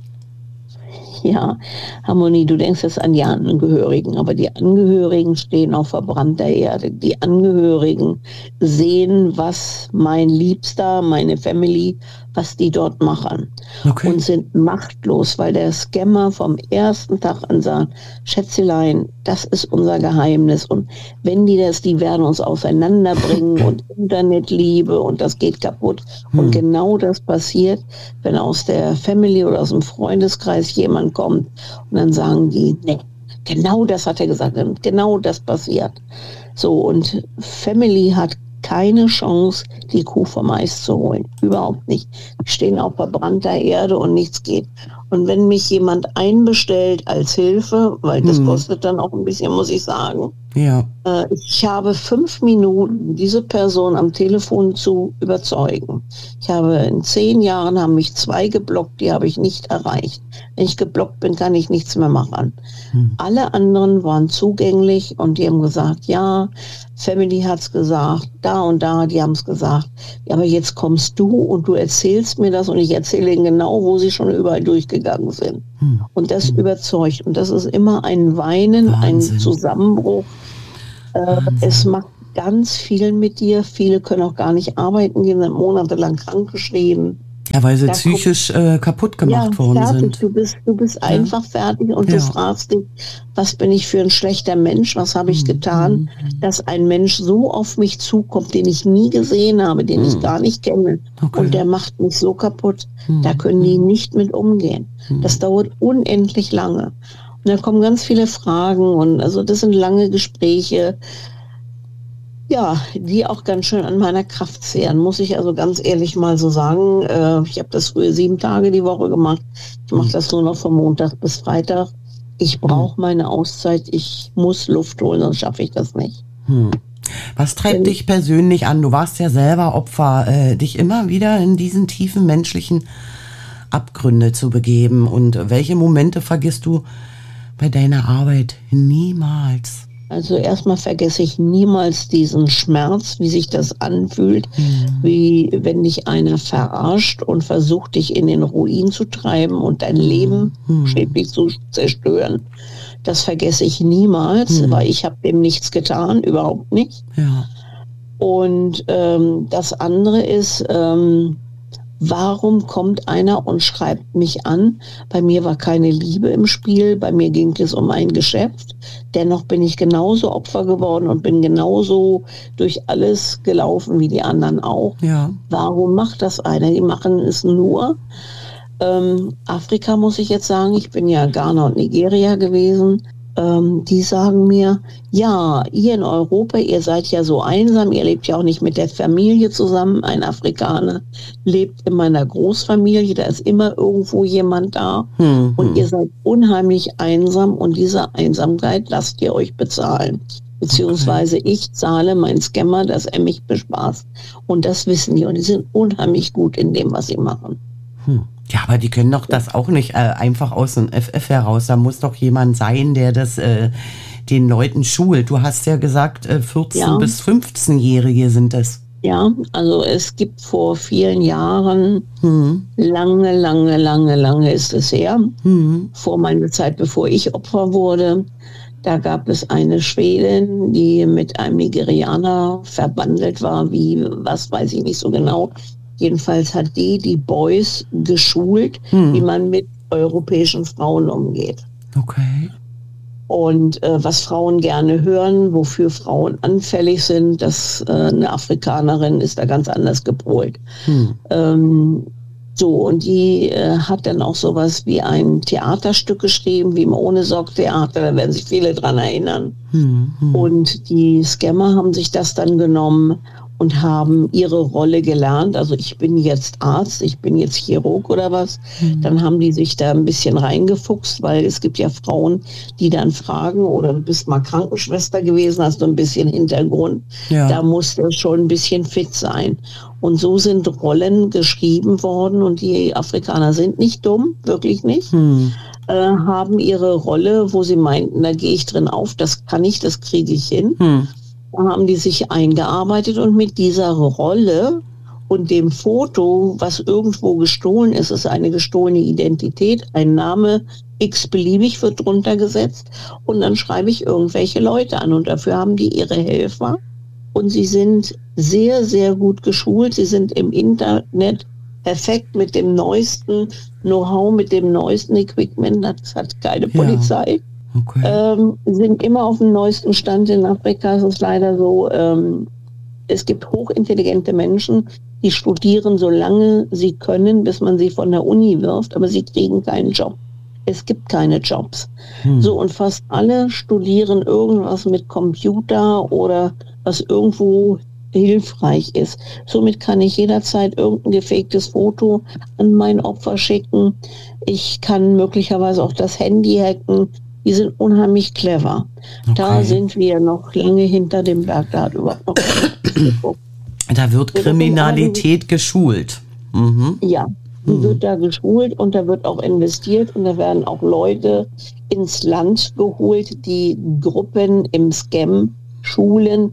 Ja, Harmonie, du denkst jetzt an die Angehörigen, aber die Angehörigen stehen auf verbrannter Erde. Die Angehörigen sehen, was mein Liebster, meine Family, was die dort machen. Okay. Und sind machtlos, weil der Scammer vom ersten Tag an sagt, Schätzelein, das ist unser Geheimnis. Und wenn die werden uns auseinanderbringen und Internetliebe und das geht kaputt. Und genau das passiert, wenn aus der Family oder aus dem Freundeskreis jemand kommt und dann sagen die, nee, genau das hat er gesagt und genau das passiert. So, und Family hat keine Chance, die Kuh vom Eis zu holen. Überhaupt nicht. Die stehen auf verbrannter Erde und nichts geht. Und wenn mich jemand einbestellt als Hilfe, weil das kostet dann auch ein bisschen, muss ich sagen. Ja. Ich habe 5 Minuten, diese Person am Telefon zu überzeugen. Ich habe in 10 Jahren haben mich 2 geblockt, die habe ich nicht erreicht. Wenn ich geblockt bin, kann ich nichts mehr machen. Alle anderen waren zugänglich und die haben gesagt, ja, Family hat's gesagt, da und da, die haben es gesagt. Ja, aber jetzt kommst du und du erzählst mir das und ich erzähle ihnen genau, wo sie schon überall durchgegangen sind. Und das überzeugt. Und das ist immer ein Weinen, Wahnsinn. Ein Zusammenbruch. Es macht ganz viel mit dir. Viele können auch gar nicht arbeiten gehen, sind monatelang krankgeschrieben. Ja, weil sie psychisch kaputt gemacht worden sind. Du bist einfach fertig und du fragst dich, was bin ich für ein schlechter Mensch? Was habe ich getan, dass ein Mensch so auf mich zukommt, den ich nie gesehen habe, den ich gar nicht kenne. Okay. Und der macht mich so kaputt. Da können die nicht mit umgehen. Das dauert unendlich lange. Und da kommen ganz viele Fragen und also das sind lange Gespräche. Ja, die auch ganz schön an meiner Kraft zehren, muss ich also ganz ehrlich mal so sagen. Ich habe das früher 7 Tage die Woche gemacht. Ich mache das nur noch von Montag bis Freitag. Ich brauche meine Auszeit. Ich muss Luft holen, sonst schaffe ich das nicht. Was treibt dich persönlich an? Du warst ja selber Opfer, dich immer wieder in diesen tiefen menschlichen Abgründe zu begeben. Und welche Momente vergisst du bei deiner Arbeit niemals? Also erstmal vergesse ich niemals diesen Schmerz, wie sich das anfühlt, wie wenn dich einer verarscht und versucht, dich in den Ruin zu treiben und dein Leben schädlich zu zerstören. Das vergesse ich niemals, weil ich habe dem nichts getan, überhaupt nicht. Ja. Und das andere ist, warum kommt einer und schreibt mich an? Bei mir war keine Liebe im Spiel, bei mir ging es um ein Geschäft. Dennoch bin ich genauso Opfer geworden und bin genauso durch alles gelaufen wie die anderen auch. Ja. Warum macht das einer? Die machen es nur. Afrika muss ich jetzt sagen, ich bin ja Ghana und Nigeria gewesen. Die sagen mir, ja, ihr in Europa, ihr seid ja so einsam, ihr lebt ja auch nicht mit der Familie zusammen. Ein Afrikaner lebt in meiner Großfamilie, da ist immer irgendwo jemand da. Und ihr seid unheimlich einsam und diese Einsamkeit lasst ihr euch bezahlen. Beziehungsweise ich zahle meinen Scammer, dass er mich bespaßt. Und das wissen die und die sind unheimlich gut in dem, was sie machen. Ja, aber die können doch das auch nicht einfach aus dem FF heraus. Da muss doch jemand sein, der das den Leuten schult. Du hast ja gesagt, 14- bis 15-Jährige sind das. Ja, also es gibt vor vielen Jahren, lange ist es her, vor meiner Zeit, bevor ich Opfer wurde, da gab es eine Schwedin, die mit einem Nigerianer verbandelt war, was weiß ich nicht so genau. Jedenfalls hat die Boys geschult, wie man mit europäischen Frauen umgeht. Okay. Und was Frauen gerne hören, wofür Frauen anfällig sind, eine Afrikanerin ist da ganz anders gepolt. Und die hat dann auch sowas wie ein Theaterstück geschrieben, wie im Ohne-Sorg-Theater, da werden sich viele dran erinnern. Und die Scammer haben sich das dann genommen und haben ihre Rolle gelernt. Also ich bin jetzt Arzt, ich bin jetzt Chirurg oder was. Dann haben die sich da ein bisschen reingefuchst, weil es gibt ja Frauen, die dann fragen, oder du bist mal Krankenschwester gewesen, hast du ein bisschen Hintergrund. Ja. Da muss der schon ein bisschen fit sein. Und so sind Rollen geschrieben worden und die Afrikaner sind nicht dumm, wirklich nicht. Haben ihre Rolle, wo sie meinten, da gehe ich drin auf, das kann ich, das kriege ich hin. Da haben die sich eingearbeitet und mit dieser Rolle und dem Foto, was irgendwo gestohlen ist, ist eine gestohlene Identität, ein Name x-beliebig wird drunter gesetzt und dann schreibe ich irgendwelche Leute an und dafür haben die ihre Helfer und sie sind sehr, sehr gut geschult, sie sind im Internet perfekt mit dem neuesten Know-how, mit dem neuesten Equipment, das hat keine Polizei. Okay. Sind immer auf dem neuesten Stand in Afrika. Es ist leider so, es gibt hochintelligente Menschen, die studieren so lange sie können, bis man sie von der Uni wirft, aber sie kriegen keinen Job. Es gibt keine Jobs. So, und fast alle studieren irgendwas mit Computer oder was irgendwo hilfreich ist. Somit kann ich jederzeit irgendein gefaktes Foto an mein Opfer schicken. Ich kann möglicherweise auch das Handy hacken. Die sind unheimlich clever. Okay. Da sind wir noch lange hinter dem Berg. Da hat überhaupt noch Da wird Kriminalität geschult. Ja, die wird da geschult und da wird auch investiert und da werden auch Leute ins Land geholt, die Gruppen im Scam schulen.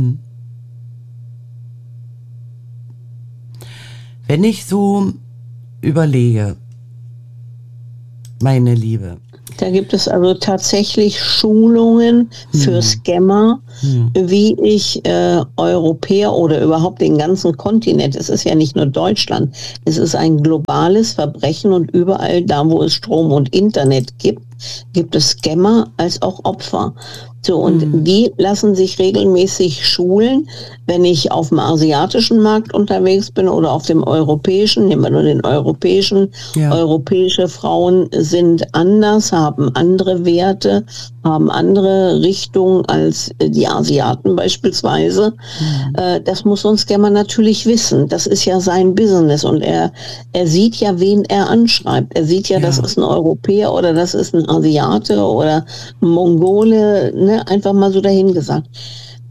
Wenn ich so überlege, meine Liebe, da gibt es also tatsächlich Schulungen für Scammer, wie ich Europäer oder überhaupt den ganzen Kontinent, es ist ja nicht nur Deutschland, es ist ein globales Verbrechen und überall da, wo es Strom und Internet gibt, gibt es Scammer als auch Opfer. So, und die lassen sich regelmäßig schulen, wenn ich auf dem asiatischen Markt unterwegs bin oder auf dem europäischen, nehmen wir nur den europäischen. Ja. Europäische Frauen sind anders, haben andere Werte, haben andere Richtungen als die Asiaten beispielsweise. Das muss so ein Scammer natürlich wissen. Das ist ja sein Business und er sieht ja, wen er anschreibt. Er sieht ja, das ist ein Europäer oder das ist ein Asiate oder ein Mongole, ne? Einfach mal so dahingesagt.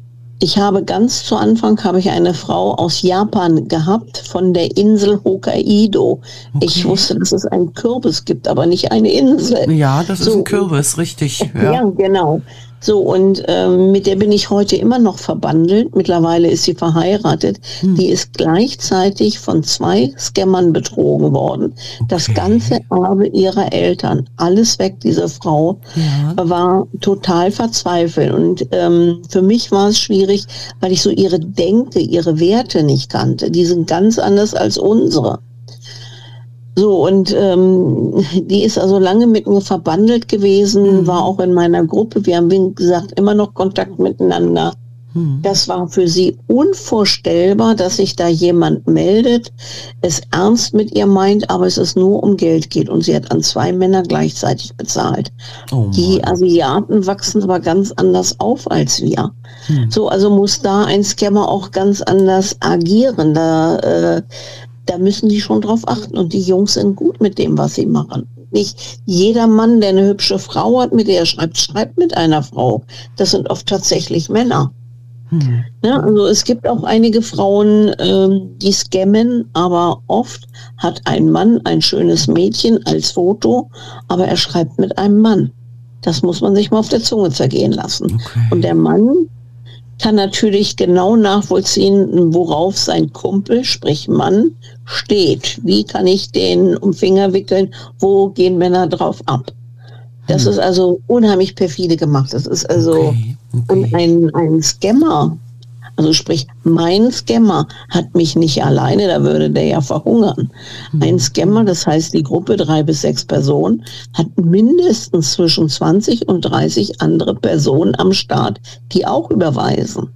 Ich habe ganz zu Anfang eine Frau aus Japan gehabt, von der Insel Hokkaido. Okay. Ich wusste, dass es einen Kürbis gibt, aber nicht eine Insel. Ja, das ist ein Kürbis, richtig. Ja, genau. So, und mit der bin ich heute immer noch verbandelt. Mittlerweile ist sie verheiratet. Die ist gleichzeitig von 2 Scammern betrogen worden. Okay. Das ganze Erbe ihrer Eltern, alles weg. Diese Frau war total verzweifelt. Und für mich war es schwierig, weil ich so ihre Denke, ihre Werte nicht kannte. Die sind ganz anders als unsere. So, und die ist also lange mit mir verbandelt gewesen, war auch in meiner Gruppe. Wir haben, wie gesagt, immer noch Kontakt miteinander. Das war für sie unvorstellbar, dass sich da jemand meldet, es ernst mit ihr meint, aber es nur um Geld geht. Und sie hat an 2 Männer gleichzeitig bezahlt. Oh, die Asiaten wachsen aber ganz anders auf als wir. So, also muss da ein Scammer auch ganz anders agieren. Da müssen die schon drauf achten. Und die Jungs sind gut mit dem, was sie machen. Nicht jeder Mann, der eine hübsche Frau hat, mit der er schreibt mit einer Frau. Das sind oft tatsächlich Männer. Ja, also es gibt auch einige Frauen, die scammen, aber oft hat ein Mann ein schönes Mädchen als Foto, aber er schreibt mit einem Mann. Das muss man sich mal auf der Zunge zergehen lassen. Okay. Und der Mann kann natürlich genau nachvollziehen, worauf sein Kumpel, sprich Mann, steht. Wie kann ich den um Finger wickeln? Wo gehen Männer drauf ab? Das ist also unheimlich perfide gemacht. Das ist also und ein Scammer, also sprich mein Scammer hat mich nicht alleine, da würde der ja verhungern. Ein Scammer, das heißt die Gruppe 3 bis 6 Personen, hat mindestens zwischen 20 und 30 andere Personen am Start, die auch überweisen.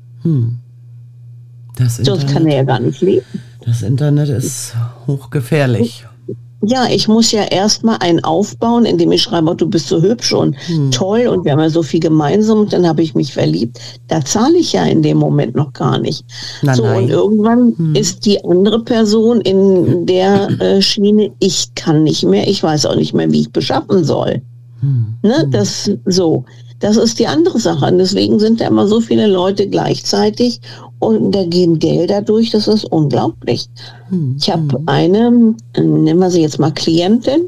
Sonst kann er ja gar nicht leben. Das Internet ist hochgefährlich. Ja, ich muss ja erstmal einen aufbauen, indem ich schreibe, du bist so hübsch und toll und wir haben ja so viel gemeinsam und dann habe ich mich verliebt. Da zahle ich ja in dem Moment noch gar nicht. Und irgendwann ist die andere Person in der Schiene, ich kann nicht mehr, ich weiß auch nicht mehr, wie ich beschaffen soll. Ne, das ist die andere Sache. Und deswegen sind da immer so viele Leute gleichzeitig und da gehen Gelder durch, das ist unglaublich. Ich habe eine, nennen wir sie jetzt mal Klientin,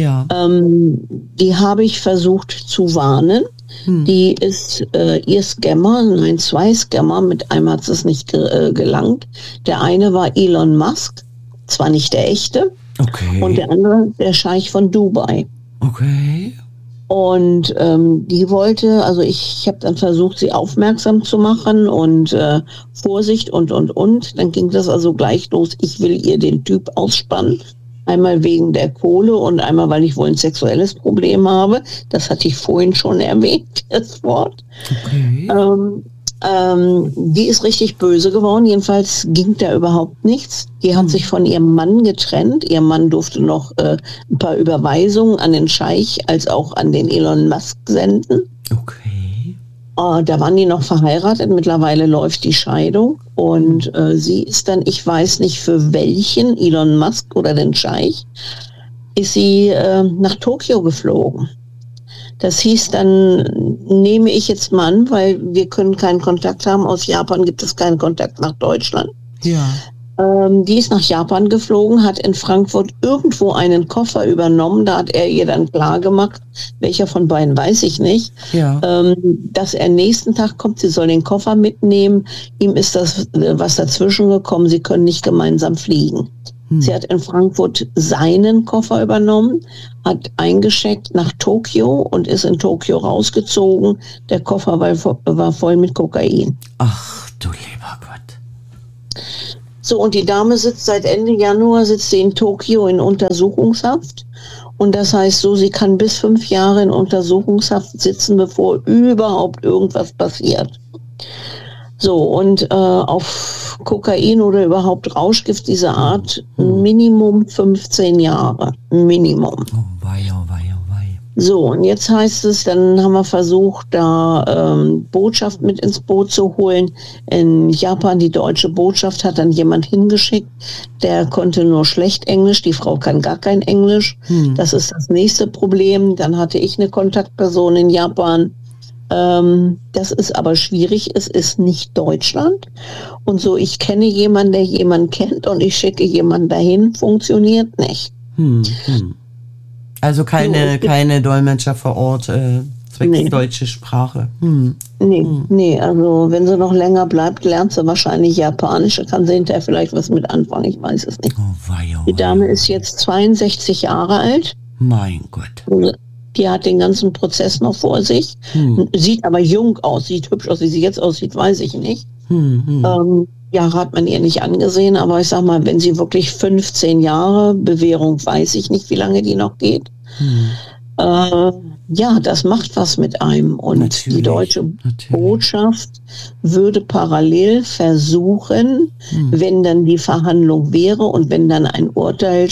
die habe ich versucht zu warnen. Die ist ihr Scammer, 2 Scammer, mit einem hat es nicht gelangt. Der eine war Elon Musk, zwar nicht der echte, und der andere der Scheich von Dubai. Okay. Und die wollte, also ich habe dann versucht, sie aufmerksam zu machen und Vorsicht und. Dann ging das also gleich los. Ich will ihr den Typ ausspannen. Einmal wegen der Kohle und einmal, weil ich wohl ein sexuelles Problem habe. Das hatte ich vorhin schon erwähnt, das Wort. Okay. Die ist richtig böse geworden. Jedenfalls ging da überhaupt nichts. Die hat sich von ihrem Mann getrennt. Ihr Mann durfte noch ein paar Überweisungen an den Scheich als auch an den Elon Musk senden. Okay. Da waren die noch verheiratet. Mittlerweile läuft die Scheidung. Und sie ist dann, ich weiß nicht für welchen, Elon Musk oder den Scheich, ist sie nach Tokio geflogen. Das hieß, dann nehme ich jetzt mal an, weil wir können keinen Kontakt haben. Aus Japan gibt es keinen Kontakt nach Deutschland. Ja. Die ist nach Japan geflogen, hat in Frankfurt irgendwo einen Koffer übernommen. Da hat er ihr dann klar gemacht, welcher von beiden weiß ich nicht, dass er nächsten Tag kommt. Sie soll den Koffer mitnehmen. Ihm ist das was dazwischen gekommen. Sie können nicht gemeinsam fliegen. Sie hat in Frankfurt seinen Koffer übernommen, hat eingeschickt nach Tokio und ist in Tokio rausgezogen. Der Koffer war voll mit Kokain. Ach du lieber Gott. So, und die Dame sitzt seit Ende Januar, sitzt sie in Tokio in Untersuchungshaft. Und das heißt so, sie kann bis 5 Jahre in Untersuchungshaft sitzen, bevor überhaupt irgendwas passiert. So, und auf Kokain oder überhaupt Rauschgift dieser Art Minimum 15 Jahre. Minimum. Oh wei, oh wei, oh wei. So, und jetzt heißt es, dann haben wir versucht, da Botschaft mit ins Boot zu holen. In Japan, die deutsche Botschaft hat dann jemand hingeschickt, der konnte nur schlecht Englisch, die Frau kann gar kein Englisch. Das ist das nächste Problem. Dann hatte ich eine Kontaktperson in Japan, Das ist aber schwierig. Es ist nicht Deutschland. Und so, ich kenne jemanden, der jemanden kennt und ich schicke jemanden dahin, funktioniert nicht. Also keine Dolmetscher vor Ort, zwecks deutsche Sprache. Nee, also wenn sie noch länger bleibt, lernt sie wahrscheinlich Japanisch. Da kann sie hinterher vielleicht was mit anfangen, ich weiß es nicht. Die Dame ist jetzt 62 Jahre alt. Mein Gott. Die hat den ganzen Prozess noch vor sich. Sieht aber jung aus, sieht hübsch aus. Wie sie jetzt aussieht, weiß ich nicht. Jahre hat man ihr nicht angesehen, aber ich sag mal, wenn sie wirklich 15 Jahre, Bewährung weiß ich nicht, wie lange die noch geht. Ja, das macht was mit einem. Und natürlich, die deutsche Botschaft würde parallel versuchen, wenn dann die Verhandlung wäre und wenn dann ein Urteil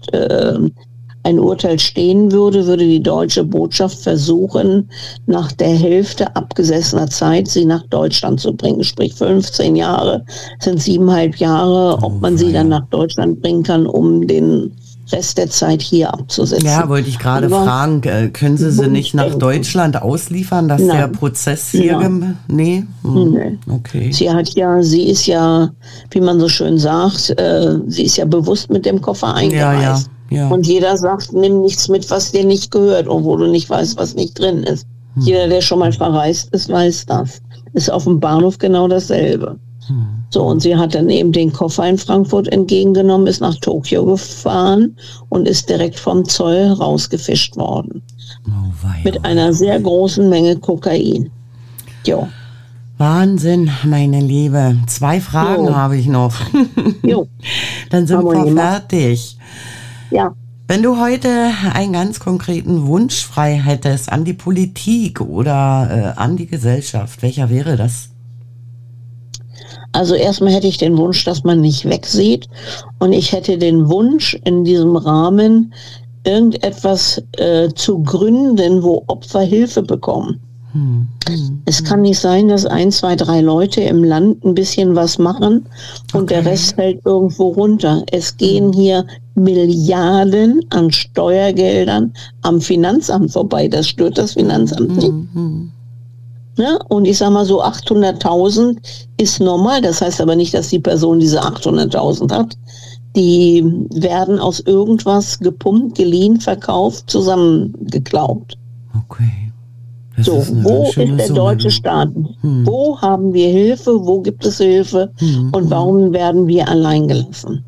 stehen würde, würde die deutsche Botschaft versuchen, nach der Hälfte abgesessener Zeit sie nach Deutschland zu bringen. Sprich 15 Jahre sind 7,5 Jahre, ob man sie dann nach Deutschland bringen kann, um den Rest der Zeit hier abzusetzen. Ja, wollte ich gerade fragen, können Sie nicht nach Deutschland ausliefern, dass der Prozess hier... Nee? Okay. Sie ist ja, wie man so schön sagt, sie ist ja bewusst mit dem Koffer eingereist. Ja. Und jeder sagt, nimm nichts mit, was dir nicht gehört, obwohl du nicht weißt, was nicht drin ist. Jeder, der schon mal verreist ist, weiß das. Ist auf dem Bahnhof genau dasselbe. So, und sie hat dann eben den Koffer in Frankfurt entgegengenommen, ist nach Tokio gefahren und ist direkt vom Zoll rausgefischt worden. Mit einer sehr großen Menge Kokain. Jo. Wahnsinn, meine Liebe. 2 Fragen habe ich noch. Dann sind wir fertig. Ja. Wenn du heute einen ganz konkreten Wunsch frei hättest an die Politik oder an die Gesellschaft, welcher wäre das? Also erstmal hätte ich den Wunsch, dass man nicht wegsieht, und ich hätte den Wunsch, in diesem Rahmen irgendetwas zu gründen, wo Opfer Hilfe bekommen. Es kann nicht sein, dass 1, 2, 3 Leute im Land ein bisschen was machen und der Rest fällt irgendwo runter. Es gehen hier Milliarden an Steuergeldern am Finanzamt vorbei. Das stört das Finanzamt nicht. Ja, und ich sag mal so, 800.000 ist normal. Das heißt aber nicht, dass die Person diese 800.000 hat. Die werden aus irgendwas gepumpt, geliehen, verkauft, zusammengeklaubt. Okay. So, wo ist der deutsche Staat? Wo haben wir Hilfe? Wo gibt es Hilfe? Und warum werden wir allein gelassen?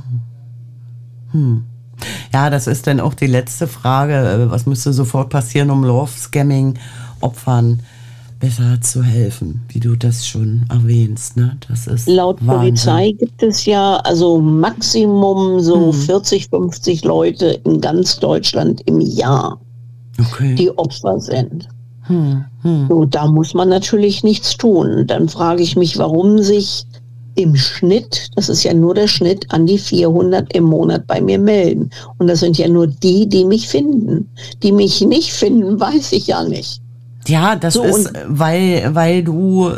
Ja, das ist dann auch die letzte Frage. Was müsste sofort passieren, um Love-Scamming-Opfern besser zu helfen, wie du das schon erwähnst, ne? Das ist laut Wahnsinn. Polizei gibt es ja also Maximum so 40, 50 Leute in ganz Deutschland im Jahr, die Opfer sind. So, da muss man natürlich nichts tun. Dann frage ich mich, warum sich im Schnitt, das ist ja nur der Schnitt, an die 400 im Monat bei mir melden. Und das sind ja nur die, die mich finden. Die mich nicht finden, weiß ich ja nicht. Ja, das so, ist, weil du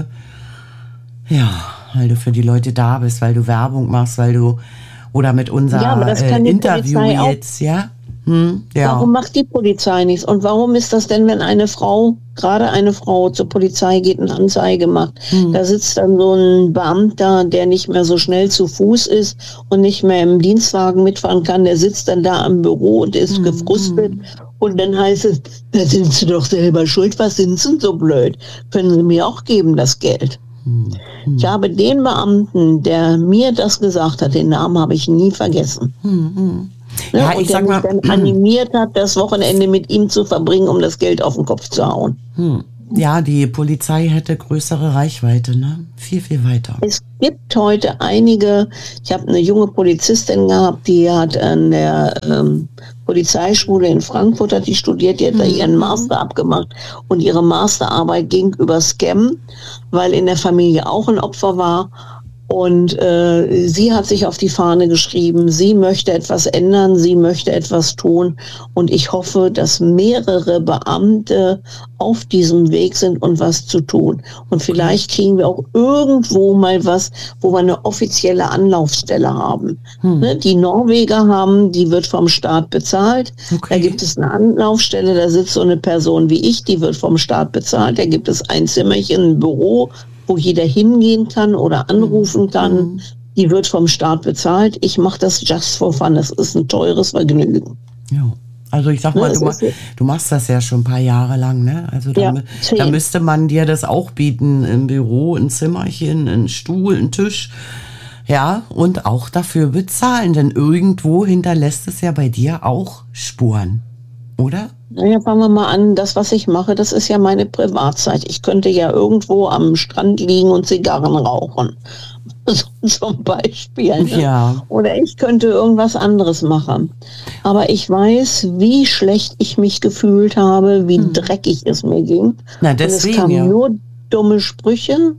für die Leute da bist, weil du Werbung machst, weil du, oder mit unserem Interview jetzt, ja? Warum macht die Polizei nichts? Und warum ist das denn, wenn gerade eine Frau zur Polizei geht und Anzeige macht, da sitzt dann so ein Beamter, der nicht mehr so schnell zu Fuß ist und nicht mehr im Dienstwagen mitfahren kann, der sitzt dann da am Büro und ist gefrustet. Und dann heißt es, da sind Sie doch selber schuld, was sind Sie denn so blöd? Können Sie mir auch geben, das Geld? Ich habe den Beamten, der mir das gesagt hat, den Namen habe ich nie vergessen. Ja, und der mich dann animiert hat, das Wochenende mit ihm zu verbringen, um das Geld auf den Kopf zu hauen. Ja, die Polizei hätte größere Reichweite, ne? Viel, viel weiter. Es gibt heute einige, ich habe eine junge Polizistin gehabt, die hat an der Polizeischule in Frankfurt, hat die studiert, die hat da ihren Master abgemacht und ihre Masterarbeit ging über Scam, weil in der Familie auch ein Opfer war. Und sie hat sich auf die Fahne geschrieben, sie möchte etwas ändern, sie möchte etwas tun. Und ich hoffe, dass mehrere Beamte auf diesem Weg sind und was zu tun. Und vielleicht kriegen wir auch irgendwo mal was, wo wir eine offizielle Anlaufstelle haben. Ne, die Norweger haben, die wird vom Staat bezahlt. Da gibt es eine Anlaufstelle, da sitzt so eine Person wie ich, die wird vom Staat bezahlt. Da gibt es ein Zimmerchen, ein Büro, wo jeder hingehen kann oder anrufen kann. Die wird vom Staat bezahlt. Ich mache das just for fun. Das ist ein teures Vergnügen. Ja. Also ich sag mal, du machst das ja schon ein paar Jahre lang, ne? Also da müsste man dir das auch bieten, im Büro, ein Zimmerchen, ein Stuhl, ein Tisch. Ja, und auch dafür bezahlen, denn irgendwo hinterlässt es ja bei dir auch Spuren, oder? Naja, fangen wir mal an, das, was ich mache, das ist ja meine Privatzeit. Ich könnte ja irgendwo am Strand liegen und Zigarren rauchen, zum Beispiel. Ne? Ja. Oder ich könnte irgendwas anderes machen. Aber ich weiß, wie schlecht ich mich gefühlt habe, wie dreckig es mir ging. Na, deswegen, und es kam nur dumme Sprüche,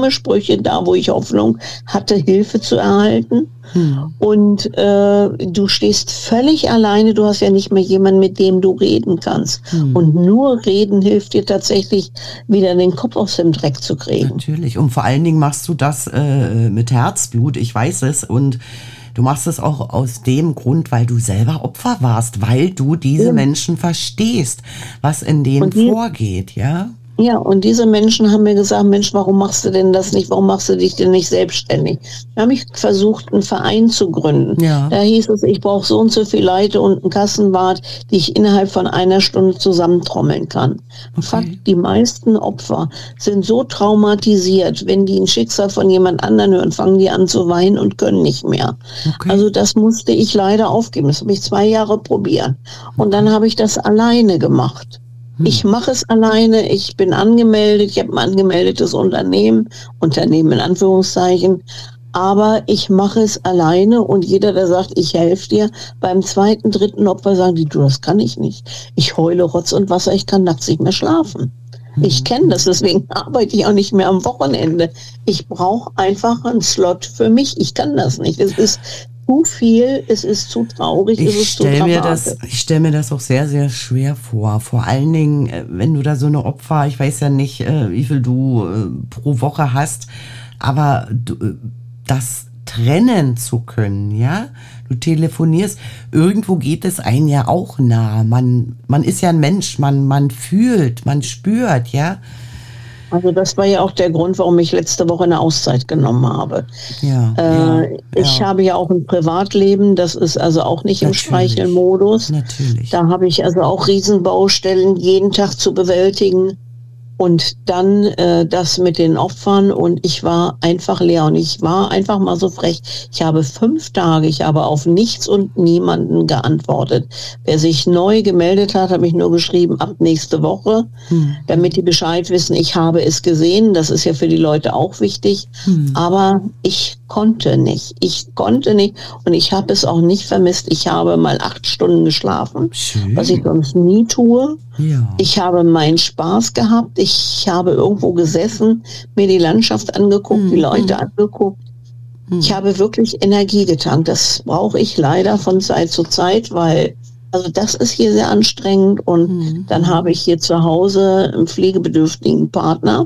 da, wo ich Hoffnung hatte, Hilfe zu erhalten. Und du stehst völlig alleine, du hast ja nicht mehr jemanden, mit dem du reden kannst. Und nur reden hilft dir tatsächlich, wieder den Kopf aus dem Dreck zu kriegen. Natürlich, und vor allen Dingen machst du das mit Herzblut, ich weiß es, und du machst es auch aus dem Grund, weil du selber Opfer warst, weil du diese Menschen verstehst, was in denen vorgeht, ja? Ja, und diese Menschen haben mir gesagt, Mensch, warum machst du denn das nicht? Warum machst du dich denn nicht selbstständig? Da habe ich versucht, einen Verein zu gründen. Ja. Da hieß es, ich brauche so und so viele Leute und einen Kassenwart, die ich innerhalb von einer Stunde zusammentrommeln kann. Fakt, die meisten Opfer sind so traumatisiert, wenn die ein Schicksal von jemand anderen hören, fangen die an zu weinen und können nicht mehr. Also das musste ich leider aufgeben. Das habe ich 2 Jahre probiert. Und dann habe ich das alleine gemacht. Ich mache es alleine, ich bin angemeldet, ich habe ein angemeldetes Unternehmen in Anführungszeichen, aber ich mache es alleine und jeder, der sagt, ich helfe dir, beim 2., 3. Opfer sagen die, du, das kann ich nicht. Ich heule Rotz und Wasser, ich kann nachts nicht mehr schlafen. Ich kenne das, deswegen arbeite ich auch nicht mehr am Wochenende. Ich brauche einfach einen Slot für mich, ich kann das nicht. Es ist zu viel, es ist zu traurig, es ist zu dramatisch. Ich stelle mir das auch sehr, sehr schwer vor. Vor allen Dingen, wenn du da so eine Opfer, ich weiß ja nicht, wie viel du pro Woche hast, aber das trennen zu können, ja? Du telefonierst, irgendwo geht es einem ja auch nah. Man ist ja ein Mensch, man fühlt, man spürt, ja? Also das war ja auch der Grund, warum ich letzte Woche eine Auszeit genommen habe. Ich habe ja auch ein Privatleben, das ist also auch nicht im Streichelmodus. Natürlich. Da habe ich also auch Riesenbaustellen jeden Tag zu bewältigen. Und dann das mit den Opfern und ich war einfach leer und ich war einfach mal so frech. Ich habe 5 Tage, ich habe auf nichts und niemanden geantwortet. Wer sich neu gemeldet hat, habe ich nur geschrieben, ab nächste Woche, damit die Bescheid wissen, ich habe es gesehen. Das ist ja für die Leute auch wichtig. Aber ich konnte nicht und ich habe es auch nicht vermisst. Ich habe mal 8 Stunden geschlafen, was ich sonst nie tue. Ja. Ich habe meinen Spaß gehabt. Ich habe irgendwo gesessen, mir die Landschaft angeguckt, die Leute angeguckt. Ich habe wirklich Energie getankt. Das brauche ich leider von Zeit zu Zeit, weil also das ist hier sehr anstrengend. Und dann habe ich hier zu Hause einen pflegebedürftigen Partner,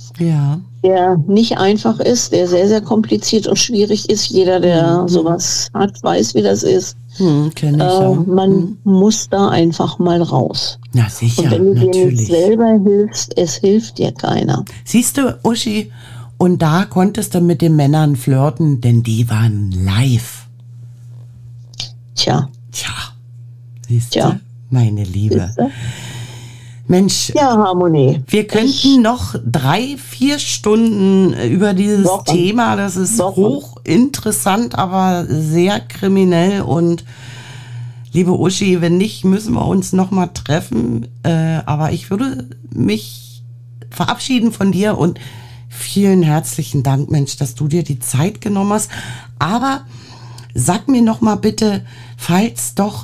der nicht einfach ist, der sehr, sehr kompliziert und schwierig ist. Jeder, der sowas hat, weiß, wie das ist. Kenn ich, ja. Man muss da einfach mal raus. Na sicher, und wenn du dir nicht selber hilfst, es hilft dir keiner. Siehst du, Uschi, und da konntest du mit den Männern flirten, denn die waren live. Tja, siehst du, meine Liebe. Siehste? Mensch, ja, Harmonie. Wir könnten noch 3-4 Stunden über dieses Thema, das ist hochinteressant, aber sehr kriminell und liebe Uschi, wenn nicht, müssen wir uns noch mal treffen, aber ich würde mich verabschieden von dir und vielen herzlichen Dank, Mensch, dass du dir die Zeit genommen hast, aber sag mir noch mal bitte, falls doch